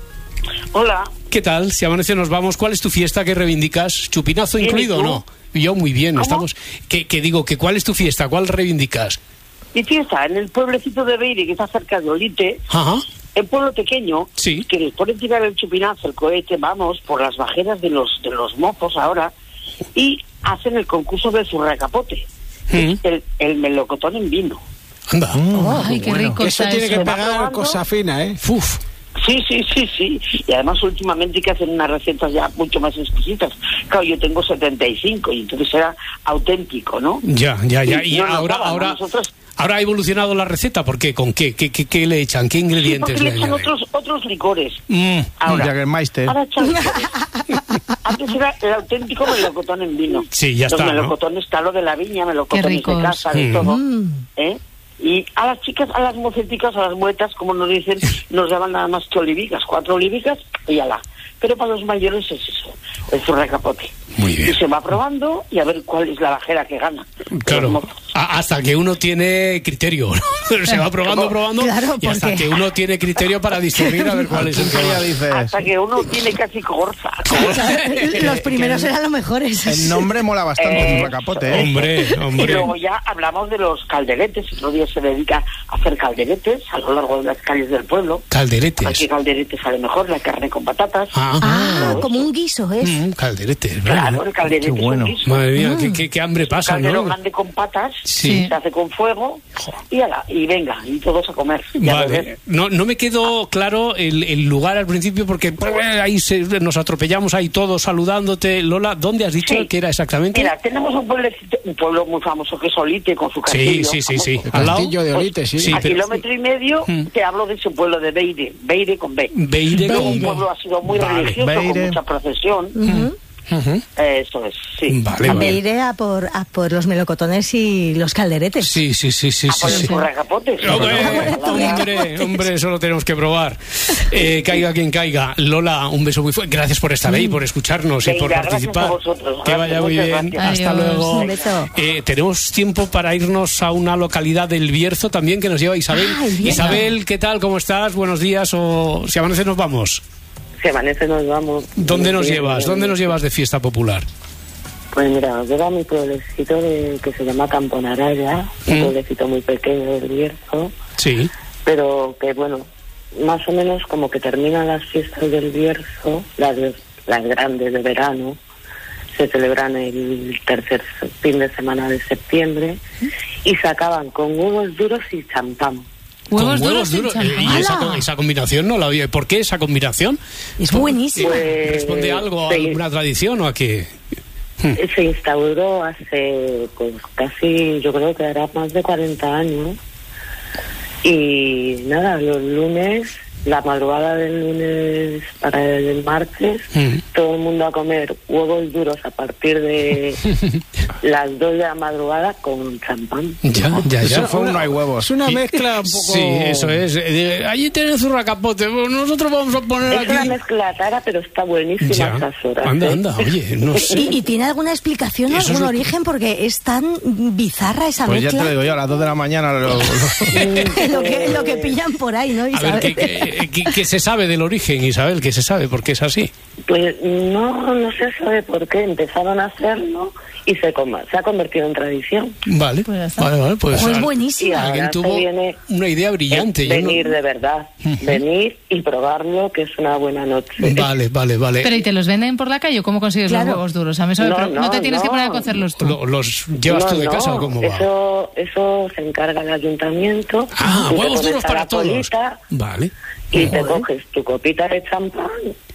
Hola. ¿Qué tal? Si amanece nos vamos. ¿Cuál es tu fiesta que reivindicas? ¿Chupinazo Bien, incluido ¿y o tú? no? Yo muy bien. ¿Cómo? Estamos. Que, que digo, que ¿cuál es tu fiesta? ¿Cuál reivindicas? Mi fiesta en el pueblecito de Beire, que está cerca de Olite, Ajá. el pueblo pequeño, Sí. que les ponen tirar el chupinazo, el cohete, vamos, por las bajeras de los de los mozos ahora, y hacen el concurso del zurracapote, Mm. el, el melocotón en vino. Anda. Ay, qué rico Eso está tiene eso. que va pagar probando. cosa fina, ¿eh? Uf. Sí, sí, sí, sí. Y además últimamente que hacen unas recetas ya mucho más exquisitas. Claro, yo tengo setenta y cinco y entonces era auténtico, ¿no? Ya, ya, ya. Y no nos ahora, daban a ahora, nosotros. ahora ha evolucionado la receta. ¿Por qué? ¿Con qué? ¿Qué, qué, qué le echan? ¿Qué Sí, ingredientes porque le echan añaden? otros, otros licores. Mm. Ahora, Jägermeister. ahora echan licores. Antes era el auténtico melocotón en vino. Sí, ya Los está, ¿no? melocotones, claro, de la viña, melocotones de ricos. casa, de Mm. todo. ¿Eh? Y a las chicas, a las moceticas, a las muetas, como nos dicen, nos daban nada más que olivicas, cuatro olivicas y ala. Pero para los mayores es eso, el zurracapote. Muy bien. Y se va probando y a ver cuál es la bajera que gana. Claro, Los mozos. a- hasta que uno tiene criterio, ¿no? Se va probando, probando, Claro, y hasta porque- que uno tiene criterio para discernir a ver cuál es el que Ya va. dices, Hasta que uno tiene casi gorza. Los primeros eran los mejores. el nombre mola bastante, Eh, zurracapote, ¿eh? Hombre, Y hombre. luego ya hablamos de los calderetes. Otro día se dedica a hacer calderetes a lo largo de las calles del pueblo. Calderetes. Aquí calderete sale mejor, la carne con patatas. Ah, Ah, como un guiso, ¿es? mm, calderetes, Claro, ¿verdad? el calderete Qué es un bueno. guiso. Madre mía, qué, qué- qué hambre pasa, Caldero ¿no? grande con patas, Sí. se hace con fuego y, ala, y venga, y todos a comer. y a Vale, beber. no, no me quedó claro el, el lugar al principio porque pues, ahí se- nos atropellamos ahí todos saludándote. Lola, ¿dónde has dicho Sí. que era exactamente? Mira, tenemos un pueblecito, un pueblo muy famoso que es Olite, con su Sí, castillo. sí, sí, sí. famoso. Al lado, Castillo de Olite, sí. Sí, a pero- kilómetro y medio Mm. te hablo de ese pueblo de Beire, Beire con B. Beire Luego con un B. pueblo ha sido muy Vale. religioso, Beire. con mucha procesión. Ujú. Ujú. Eso es, sí. Vale, A vale. Beire a por, a por los melocotones y los calderetes. Sí, sí, sí, sí, A sí. por el sí. zurracapote. Hombre, hombre, hombre, eso lo tenemos que probar. Eh, caiga quien caiga. Lola, un beso muy fuerte. Gracias por estar ahí, por escucharnos y Venga, por gracias participar. a vosotros. Que Gracias, vaya muy muchas bien. gracias. Hasta Adiós. luego. Un beso. Eh, tenemos tiempo para irnos a una localidad del Bierzo también que nos lleva Isabel. Ah, el Bierzo. Isabel, ¿qué tal? ¿Cómo estás? Buenos días. O si amanece nos vamos. Se amanece, nos vamos. ¿Dónde nos Bien, llevas? bien. ¿Dónde nos llevas de fiesta popular? Pues mira, llega mi pueblecito de, que se llama Camponaraya, mm. un pueblecito muy pequeño del Bierzo. Sí. Pero que bueno, más o menos como que terminan las fiestas del Bierzo, las, las grandes de verano, se celebran el tercer fin de semana de septiembre y se acaban con huevos duros y champán. Huevos, huevos duros, duros. Eh, y esa, esa combinación no la había. ¿Por qué esa combinación? Es buenísima. Pues, ¿Responde algo a se, alguna tradición o a qué? Se instauró hace pues casi, yo creo que hará más de cuarenta años. Y nada, los lunes, la madrugada del lunes para el martes, mm. todo el mundo a comer huevos duros a partir de las dos de la madrugada con champán. Ya, ya, ya. Eso fue un no hay huevos. Es una mezcla un poco... Sí, eso es. Eh, allí tienes zurracapote, nosotros vamos a poner es aquí... Es una mezcla rara, pero está buenísima ya. a estas horas. Anda, ¿eh? anda, oye, no sé. ¿Y, y tiene alguna explicación o algún es... origen? Porque es tan bizarra esa pues mezcla. Pues ya te lo digo yo, a las dos de la mañana lo, lo... lo, que, lo que pillan por ahí, ¿no, Isabel? A ver, ¿qué, qué, qué, qué se sabe del origen, Isabel? ¿Qué se sabe? ¿Por qué es así? Pues no, no se sabe por qué. Empezaron a hacerlo y se, coma, se ha convertido en tradición. Vale, pues vale, vale. Pues, pues buenísimo. Alguien tuvo viene una idea brillante. Venir no... de verdad, uh-huh. venir y probarlo, que es una buena noche. Vale, vale, vale. Pero ¿y te los venden por la calle o cómo consigues claro. los huevos duros? A mí no, no, no te tienes no. que poner a cocerlos tú. ¿Lo, ¿Los llevas no, tú de no. casa o cómo va? Eso, eso se encarga el ayuntamiento. Ah, huevos duros para todos. Polita, vale. Y Joder. te coges tu copita de champán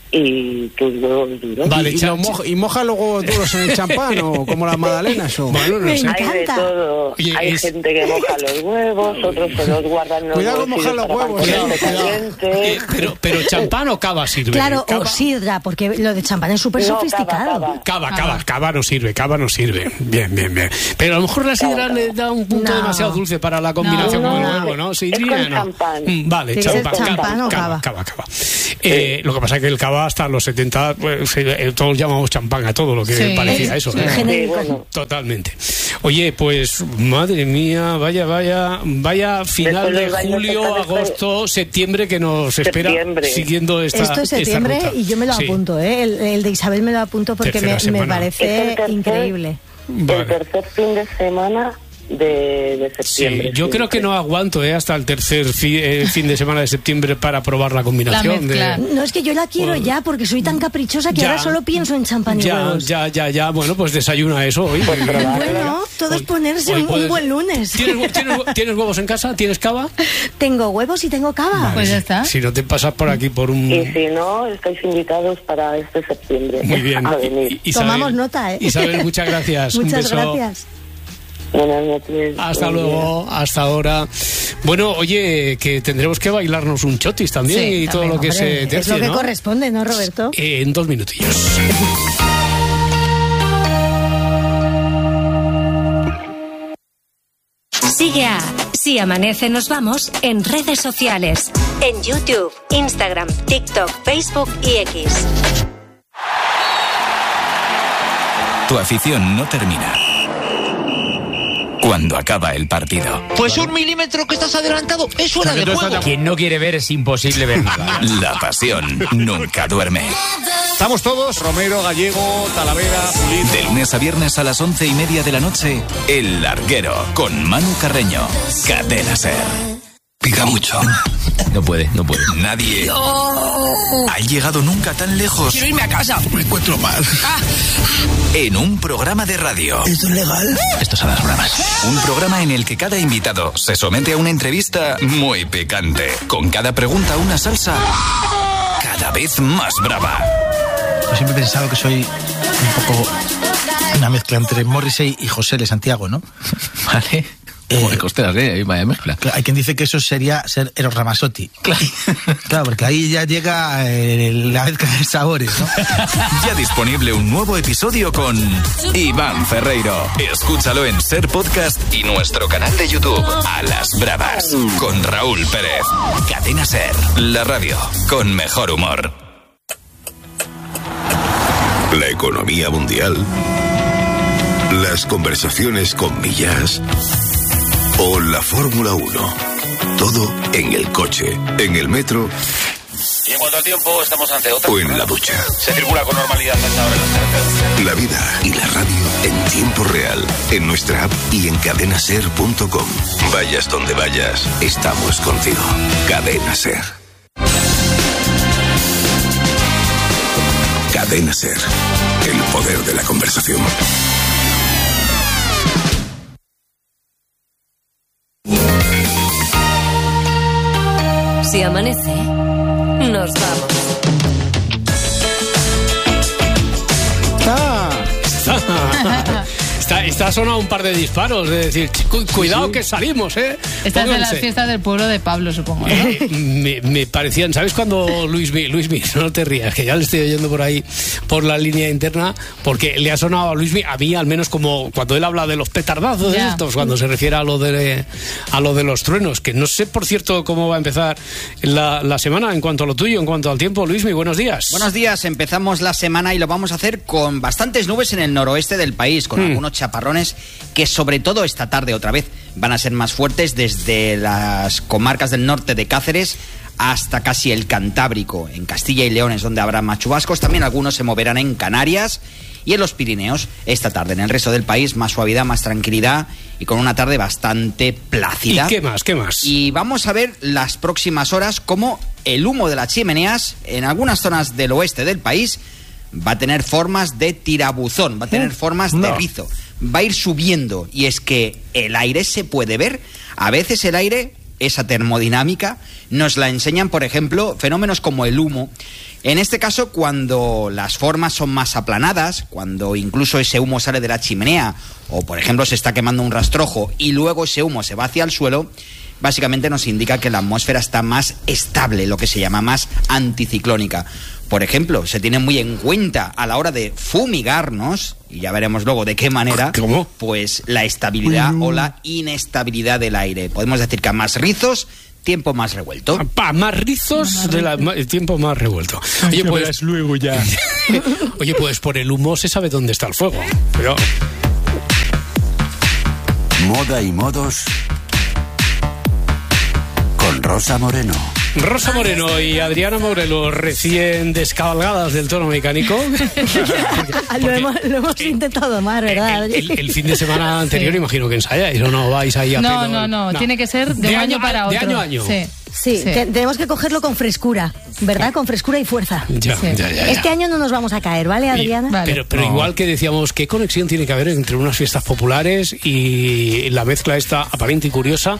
y tus huevos duros. Vale, ¿Y, y, moja, ¿Y moja los huevos duros en el champán o como las magdalenas? O... Bueno, no Me sé. encanta. Hay de todo. Oye, Hay es... gente que moja los huevos, otros se los guardan los Cuidado con mojar los huevos. Cuidado, cuidado. Eh, pero, pero champán o cava sirve. Claro, cava... o sidra, porque lo de champán es súper no, sofisticado. Cava, cava, cava, cava, cava no sirve, cava no sirve. Bien, bien, bien. Pero a lo mejor la sidra cava, le da un punto no. demasiado dulce para la combinación no, con no, el huevo, ¿no? Sí, es con no. champán. Mm, vale, ¿Tiene champán, champán cava, o cava, cava? cava, cava. Eh, lo que pasa es que el cava hasta los setenta, pues, eh, todos llamamos champán a todo lo que sí, parecía eso. Sí, ¿eh? sí, bueno. Totalmente. Oye, pues, madre mía, vaya, vaya, vaya final de julio, agosto, septiembre que nos espera septiembre. siguiendo esta Esto es septiembre esta ruta. Y yo me lo sí. apunto, ¿eh? El, el de Isabel me lo apunto porque me, me parece tercer, increíble. Vale. El tercer fin de semana de, de septiembre. Sí, yo creo que no aguanto eh, hasta el tercer fi, eh, fin de semana de septiembre para probar la combinación. La de... No, es que yo la quiero bueno, ya porque soy tan caprichosa que ya, ahora solo pienso en champán y ya, huevos. Ya, ya, ya, bueno, pues desayuna eso hoy. Pues bueno, todo es ponerse un, puedes... un buen lunes. ¿Tienes, ¿tienes, ¿Tienes huevos en casa? ¿Tienes cava? Tengo huevos y tengo cava. Vale, pues ya está. Si no te pasas por aquí por un... Y si no, estáis invitados para este septiembre. Muy bien. A venir. Isabel, tomamos nota, ¿eh? Isabel, muchas gracias. Muchas un beso. gracias. Buenas noches. Hasta luego, día. Hasta ahora. Bueno, oye, que tendremos que bailarnos un chotis también sí, y también, todo lo hombre, que se tercie, es lo que ¿no? corresponde, ¿no, Roberto? Eh, en dos minutillos. Sigue a Si Amanece Nos Vamos en redes sociales, en YouTube, Instagram, TikTok, Facebook y X. Tu afición no termina cuando acaba el partido. Pues un milímetro que estás adelantado es fuera de juego. Quien no quiere ver es imposible ver nada. La pasión nunca duerme. Estamos todos, Romero, Gallego, Talavera, Pulido. De lunes a viernes a las once y media de la noche, El Larguero, con Manu Carreño. Cadena Ser. Pica mucho. No puede, no puede. Nadie no. ha llegado nunca tan lejos. Quiero irme a casa. Me encuentro mal. Ah. En un programa de radio. ¿Esto es legal? Esto son las bromas. Un programa en el que cada invitado se somete a una entrevista muy picante. Con cada pregunta una salsa cada vez más brava. Yo siempre he pensado que soy un poco una mezcla entre Morrissey y José de Santiago, ¿no? Vale. Como de costeras, ¿eh? Ahí vaya mezcla. Claro, hay quien dice que eso sería ser Eros Ramazzotti. Claro. Claro, porque ahí ya llega eh, la mezcla de sabores, ¿no? Ya disponible un nuevo episodio con Iván Ferreiro. Escúchalo en Ser Podcast y nuestro canal de YouTube, A las Bravas, con Raúl Pérez. Cadena Ser, la radio con mejor humor. La economía mundial, las conversaciones con Millas o la Fórmula uno. Todo en el coche, en el metro. Y en cuanto al tiempo, estamos ante otra. O en la ducha. Se circula con normalidad hasta ahora en las carreteras. La vida y la radio tiempo real, en nuestra app y en cadena ser punto com. Vayas donde vayas, estamos contigo. Cadena Ser. Cadena Ser. El poder de la conversación. Si amanece, nos vamos. Ah, está, está, está sonado un par de disparos, de decir, cu cuidado sí, sí. que salimos, ¿eh? Esta es de las fiestas del pueblo de Pablo, supongo, ¿no? Eh, me, me parecían, ¿sabes cuando Luismi, Luismi, no te rías, que ya le estoy oyendo por ahí, por la línea interna, porque le ha sonado a Luismi, a mí al menos como cuando él habla de los petardazos de estos, cuando se refiere a lo de a lo de los truenos, que no sé, por cierto, cómo va a empezar la, la semana en cuanto a lo tuyo, en cuanto al tiempo. Luismi, buenos días. Buenos días, empezamos la semana y lo vamos a hacer con bastantes nubes en el noroeste del país, con hmm. algunos chaparrones que sobre todo esta tarde otra vez van a ser más fuertes desde las comarcas del norte de Cáceres hasta casi el Cantábrico. En Castilla y León es donde habrá más chubascos, también algunos se moverán en Canarias y en los Pirineos esta tarde. En el resto del país más suavidad, más tranquilidad y con una tarde bastante plácida. ¿Y qué más? ¿Qué más? Y vamos a ver las próximas horas cómo el humo de las chimeneas en algunas zonas del oeste del país va a tener formas de tirabuzón, va a tener formas no. de rizo, va a ir subiendo, y es que el aire se puede ver. A veces el aire, esa termodinámica, nos la enseñan, por ejemplo, fenómenos como el humo. En este caso, cuando las formas son más aplanadas, cuando incluso ese humo sale de la chimenea, o por ejemplo se está quemando un rastrojo y luego ese humo se va hacia el suelo, básicamente nos indica que la atmósfera está más estable, lo que se llama más anticiclónica. Por ejemplo, se tiene muy en cuenta a la hora de fumigarnos, y ya veremos luego de qué manera, ¿Cómo? pues la estabilidad uh. o la inestabilidad del aire. Podemos decir que a más rizos, tiempo más revuelto. Pa, más rizos, más de la, el tiempo más revuelto. Oye, pues luego ya. Oye, pues por el humo se sabe dónde está el fuego. Pero Moda y modos con Rosa Moreno. Rosa Moreno y Adriana Morelos, recién descabalgadas del tono mecánico. Porque, lo, hemos, lo hemos intentado más, ¿verdad? El, el, el fin de semana anterior, sí. imagino que ensayáis, ¿o no vais ahí a No, pleno, no, no, no, tiene que ser de, de un año, año para otro. De año a año. Sí. Sí, sí. Te, tenemos que cogerlo con frescura, ¿verdad? Con frescura y fuerza. Ya, sí. ya, ya, ya. Este año no nos vamos a caer, ¿vale, Adriana? Y, vale. Pero, pero no. igual que decíamos, ¿qué conexión tiene que haber entre unas fiestas populares y la mezcla esta aparente y curiosa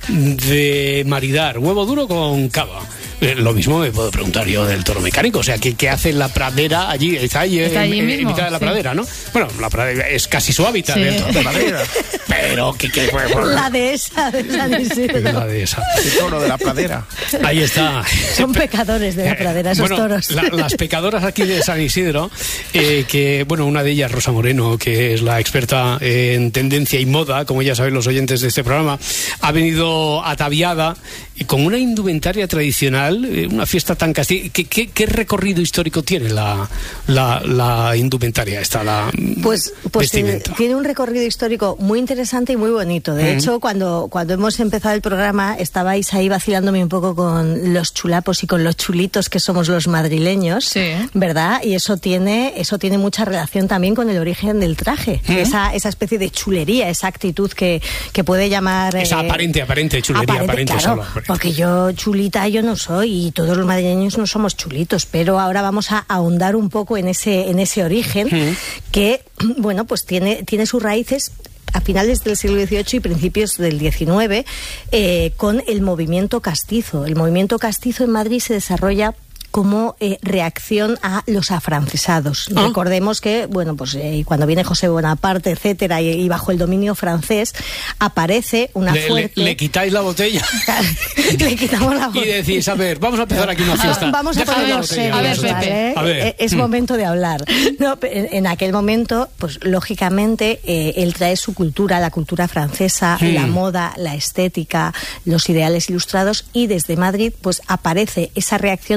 de maridar huevo duro con cava? Eh, lo mismo me puedo preguntar yo del toro mecánico. O sea, ¿qué, qué hace la pradera allí? Está allí, Está allí en, mismo, en mitad de la sí. pradera, ¿no? Bueno, la pradera es casi su hábitat sí. dentro de la pradera. Pero, ¿qué, qué, La dehesa de San Isidro. La dehesa. El toro de la pradera. Ahí está. Son pecadores de la pradera, esos bueno, toros. La, las pecadoras aquí de San Isidro, eh, que, bueno, una de ellas, Rosa Moreno, que es la experta en tendencia y moda, como ya saben los oyentes de este programa, ha venido ataviada y con una indumentaria tradicional, eh, una fiesta tan castilla. ¿Qué, qué, qué recorrido histórico tiene la, la, la indumentaria esta, la Pues, pues tiene, tiene un recorrido histórico muy interesante y muy bonito. De uh-huh. hecho, cuando, cuando hemos empezado el programa, estabais ahí vacilándome un poco con los chulapos y con los chulitos que somos los madrileños, sí. ¿verdad? Y eso tiene, eso tiene mucha relación también con el origen del traje. Uh-huh. Esa, esa especie de chulería, esa actitud que, que puede llamar... Esa eh, aparente, aparente chulería, aparente, aparente claro, solo. Aparente. Porque yo chulita yo no soy y todos los madrileños no somos chulitos, pero ahora vamos a ahondar un poco en ese, en ese origen uh-huh. que, bueno, pues tiene, tiene sus raíces a finales del siglo dieciocho y principios del diecinueve, eh, con el movimiento castizo. El movimiento castizo en Madrid se desarrolla como eh, reacción a los afrancesados. ¿Ah? Recordemos que, bueno, pues eh, cuando viene José Bonaparte, etcétera, y, y bajo el dominio francés, aparece una le, fuerte... Le, le quitáis la botella. Le quitamos la botella. Y decís, a ver, vamos a empezar aquí una fiesta. Ah, vamos a ponernos serios, a ver, ¿vale? A ver. Es momento de hablar. No, en, en aquel momento, pues lógicamente, eh, él trae su cultura, la cultura francesa, hmm. la moda, la estética, los ideales ilustrados, y desde Madrid, pues aparece esa reacción de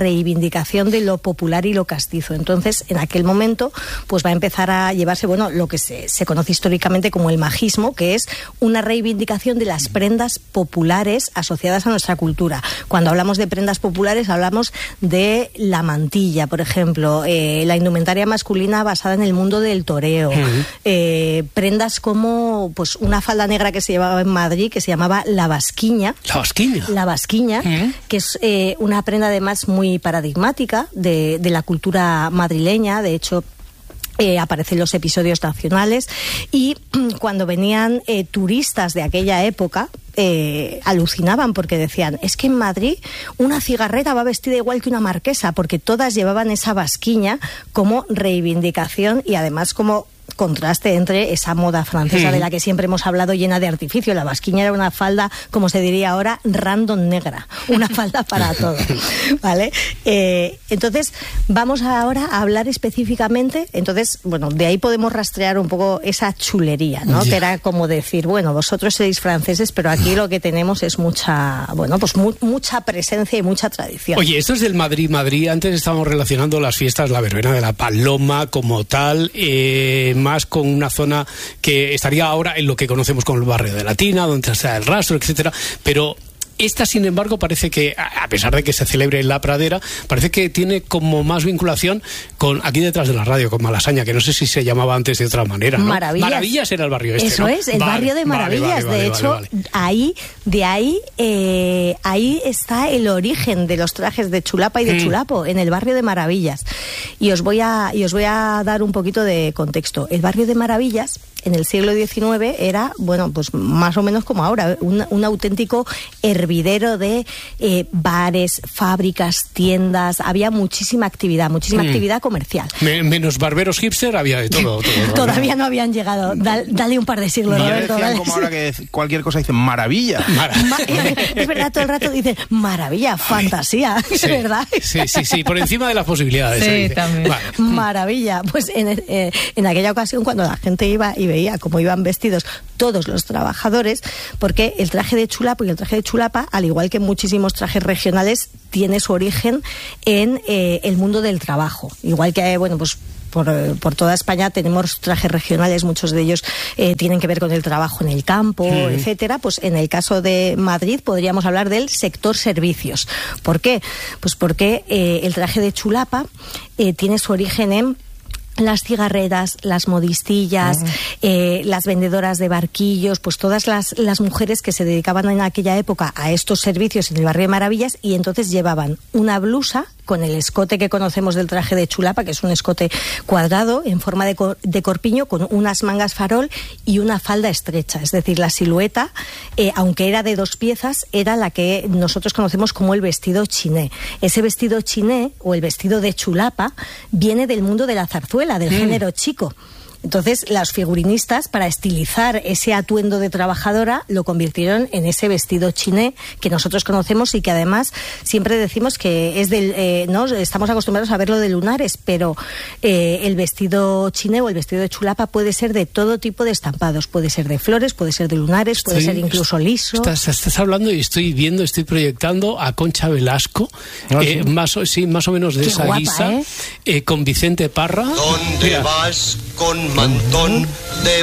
reivindicación de lo popular y lo castizo. Entonces, en aquel momento, pues va a empezar a llevarse, bueno, lo que se, se conoce históricamente como el majismo, que es una reivindicación de las prendas populares asociadas a nuestra cultura. Cuando hablamos de prendas populares, hablamos de la mantilla, por ejemplo, eh, la indumentaria masculina basada en el mundo del toreo, uh-huh. eh, prendas como pues una falda negra que se llevaba en Madrid, que se llamaba la basquiña. La basquiña. La basquiña, uh-huh. que es eh, una prenda además muy paradigmática de, de la cultura madrileña. De hecho, Eh, aparecen los episodios nacionales, y cuando venían eh, turistas de aquella época eh, alucinaban porque decían, es que en Madrid una cigarrera va vestida igual que una marquesa, porque todas llevaban esa basquiña como reivindicación y además como contraste entre esa moda francesa, mm. de la que siempre hemos hablado, llena de artificio. La basquiña era una falda, como se diría ahora, random negra, una falda para todo, ¿vale? Eh, entonces, vamos ahora a hablar específicamente, entonces, bueno, de ahí podemos rastrear un poco esa chulería, ¿no? Yeah. Que era como decir, bueno, vosotros sois franceses, pero aquí lo que tenemos es mucha, bueno, pues mu mucha presencia y mucha tradición. Oye, esto es del Madrid-Madrid. Antes estábamos relacionando las fiestas, la verbena de la Paloma como tal, eh, más con una zona que estaría ahora en lo que conocemos como el barrio de Latina, donde está el Rastro, etcétera, pero esta, sin embargo, parece que, a pesar de que se celebre en La Pradera, parece que tiene como más vinculación con aquí detrás de la radio, con Malasaña, que no sé si se llamaba antes de otra manera, ¿no? Maravillas. Maravillas era el barrio este, Eso ¿no? es, el vale, barrio de Maravillas. Vale, vale, de vale, hecho, vale, vale. ahí, de ahí, eh, ahí está el origen de los trajes de chulapa y de mm. chulapo, en el barrio de Maravillas. Y os voy a, y os voy a dar un poquito de contexto. El barrio de Maravillas, en el siglo diecinueve, era, bueno, pues más o menos como ahora, un, un auténtico hervidero de eh, bares, fábricas, tiendas. Había muchísima actividad, muchísima mm. actividad comercial. Me, menos barberos hipster, había de todo. todo Todavía no habían llegado. Dale, dale un par de siglos, no, Roberto. Decían como ahora que cualquier cosa dicen maravilla. Mar Ma es verdad, todo el rato dicen maravilla, fantasía, sí, ¿verdad? Sí, sí, sí, por encima de las posibilidades. Sí, también. Vale. Maravilla. Pues en, eh, en aquella ocasión, cuando la gente iba y veía cómo iban vestidos todos los trabajadores, porque el traje de chulapo y el traje de chulapa, al igual que muchísimos trajes regionales, tiene su origen en eh, el mundo del trabajo. Igual que, bueno, pues Por, por toda España tenemos trajes regionales, muchos de ellos eh, tienen que ver con el trabajo en el campo, mm. etcétera. Pues en el caso de Madrid podríamos hablar del sector servicios. ¿Por qué? Pues porque eh, el traje de chulapa eh, tiene su origen en las cigarreras, las modistillas, ah. eh, las vendedoras de barquillos, pues todas las, las mujeres que se dedicaban en aquella época a estos servicios en el barrio de Maravillas, y entonces llevaban una blusa con el escote que conocemos del traje de chulapa, que es un escote cuadrado en forma de, cor de corpiño, con unas mangas farol y una falda estrecha. Es decir, la silueta, eh, aunque era de dos piezas, era la que nosotros conocemos como el vestido chiné. Ese vestido chiné, o el vestido de chulapa, viene del mundo de la zarzuela, del mm. género chico. Entonces, los figurinistas, para estilizar ese atuendo de trabajadora, lo convirtieron en ese vestido chiné que nosotros conocemos y que además siempre decimos que es del, eh, no estamos acostumbrados a verlo de lunares, pero eh, el vestido chiné o el vestido de chulapa puede ser de todo tipo de estampados, puede ser de flores, puede ser de lunares, puede estoy, ser incluso liso. Estás, estás hablando y estoy viendo, estoy proyectando a Concha Velasco, ¿Ah, eh, sí? más, sí, más o menos de Qué esa guapa, guisa, ¿eh? Eh, con Vicente Parra. ¿Dónde Mira. vas con mantón de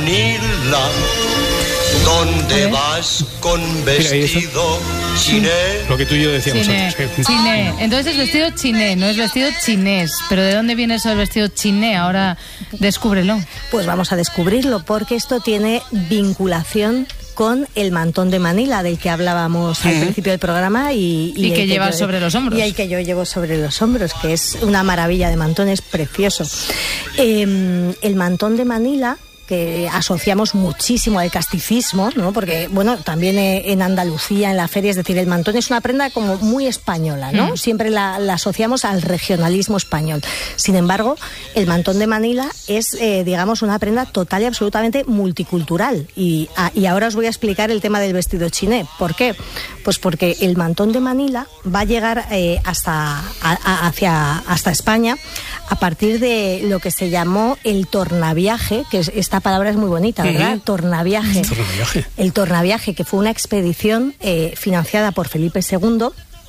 Manila? ¿Dónde ¿Eh? vas con vestido chiné? Lo que tú y yo decíamos Chiné, antes. Sí. chiné. Entonces es vestido chiné, no es vestido chinés. Pero ¿de dónde viene eso del vestido chiné? Ahora descúbrelo. Pues vamos a descubrirlo, porque esto tiene vinculación con el mantón de Manila, del que hablábamos al principio del programa y, y, y que llevas yo, sobre los hombros. Y el que yo llevo sobre los hombros, que es una maravilla de mantón, es precioso. Eh, el mantón de Manila, que asociamos muchísimo al casticismo, ¿no? Porque, bueno, también en Andalucía, en la feria, es decir, el mantón es una prenda como muy española, ¿no? Mm. Siempre la, la asociamos al regionalismo español. Sin embargo, el mantón de Manila es, eh, digamos, una prenda total y absolutamente multicultural. Y, a, y ahora os voy a explicar el tema del vestido chiné. ¿Por qué? Pues porque el mantón de Manila va a llegar eh, hasta, a, a, hacia, hasta España a partir de lo que se llamó el tornaviaje, que es, esta palabra es muy bonita, ¿verdad? Uh-huh. Tornaviaje. tornaviaje. El tornaviaje, que fue una expedición eh, financiada por Felipe segundo,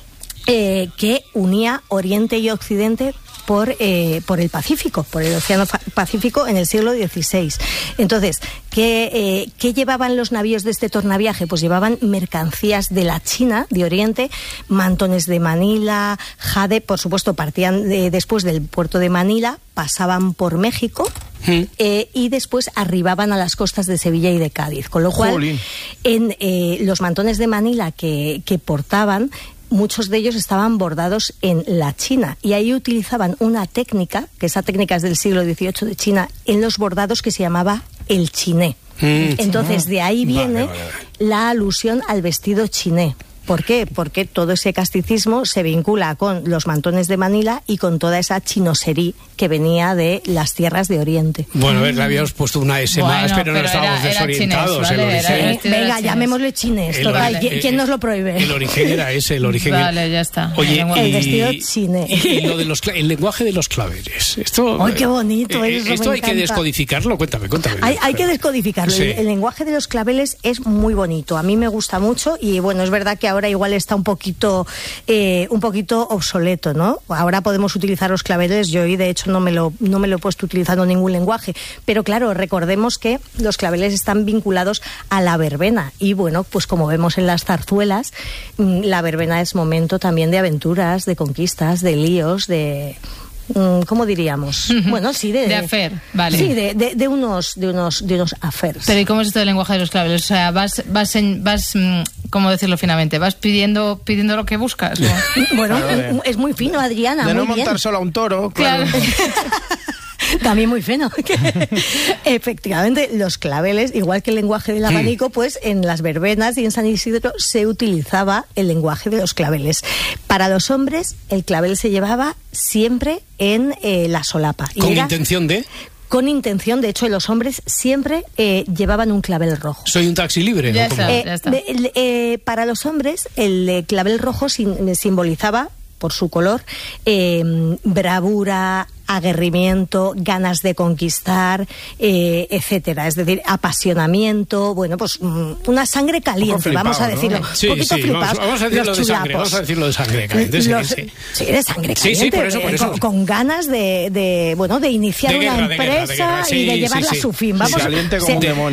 eh, que unía Oriente y Occidente por, eh, por el Pacífico, por el Océano Pacífico en el siglo dieciséis. Entonces, ¿qué, eh, ¿qué llevaban los navíos de este tornaviaje? Pues llevaban mercancías de la China, de Oriente, mantones de Manila, jade, por supuesto, partían de, después del puerto de Manila, pasaban por México, ¿Mm? eh, y después arribaban a las costas de Sevilla y de Cádiz. Con lo cual, Jolín. en eh, los mantones de Manila que, que portaban, muchos de ellos estaban bordados en la China y ahí utilizaban una técnica, que esa técnica es del siglo dieciocho de China, en los bordados que se llamaba el chiné. Mm, Entonces de ahí viene vale, vale, vale. la alusión al vestido chiné. ¿Por qué? Porque todo ese casticismo se vincula con los mantones de Manila y con toda esa chinosería que venía de las tierras de Oriente. Bueno, a ver, le habíamos puesto una S bueno, más, pero, pero no estábamos era, desorientados. Era chinés, ¿vale? Era, Venga, chinés. llamémosle chinés. Total, ori- ¿quién nos lo prohíbe? El origen era ese, el origen Vale, era... ya está. Oye, el y, vestido chiné. Y lo de los, el lenguaje de los claveles. Esto, ¡ay, qué bonito! Eh, eso esto me hay encanta. que descodificarlo. Cuéntame, cuéntame. Hay, hay que descodificarlo. Sí. El, el lenguaje de los claveles es muy bonito. A mí me gusta mucho y, bueno, es verdad que ahora igual está un poco poquito eh, un poquito obsoleto, ¿no? Ahora podemos utilizar los claveles, yo hoy de hecho no me lo no me lo he puesto utilizando ningún lenguaje, pero claro, recordemos que los claveles están vinculados a la verbena y bueno, pues como vemos en las zarzuelas, la verbena es momento también de aventuras, de conquistas, de líos, de ¿cómo diríamos? Uh-huh. Bueno, sí, de... De afer, vale. Sí, de, de, de unos de unos, de unos affairs. Pero ¿y cómo es esto del lenguaje de los claveles? O sea, vas, vas, en, vas ¿cómo decirlo finamente? ¿Vas pidiendo pidiendo lo que buscas? ¿No? Bueno, claro, es muy fino, Adriana, de muy no bien. montar solo a un toro, claro. claro. También muy fino. Efectivamente, los claveles, igual que el lenguaje del abanico, pues en las verbenas y en San Isidro se utilizaba el lenguaje de los claveles. Para los hombres, el clavel se llevaba siempre en eh, la solapa. ¿Con era, intención de...? Con intención, de hecho, los hombres siempre eh, llevaban un clavel rojo. ¿Soy un taxi libre? Ya ¿no? está, eh, ya está. De, eh, para los hombres, el eh, clavel rojo sim- simbolizaba, por su color, eh, bravura, aguerrimiento, ganas de conquistar, eh, etcétera. Es decir, apasionamiento, bueno, pues una sangre caliente, flipado, vamos a ¿no? decirlo. Sí, un poquito sí, flipados. vamos, vamos a decirlo los de sangre, chulapos. vamos a decirlo de sangre caliente. Sí, Los, sí. sí, de sangre Sí, caliente. sí, por eso, por eso. Con, con ganas de, de, bueno, de iniciar de guerra, una de empresa guerra, de guerra. Sí, y de llevarla sí, sí. a su fin. Vamos, caliente como se, un demonio.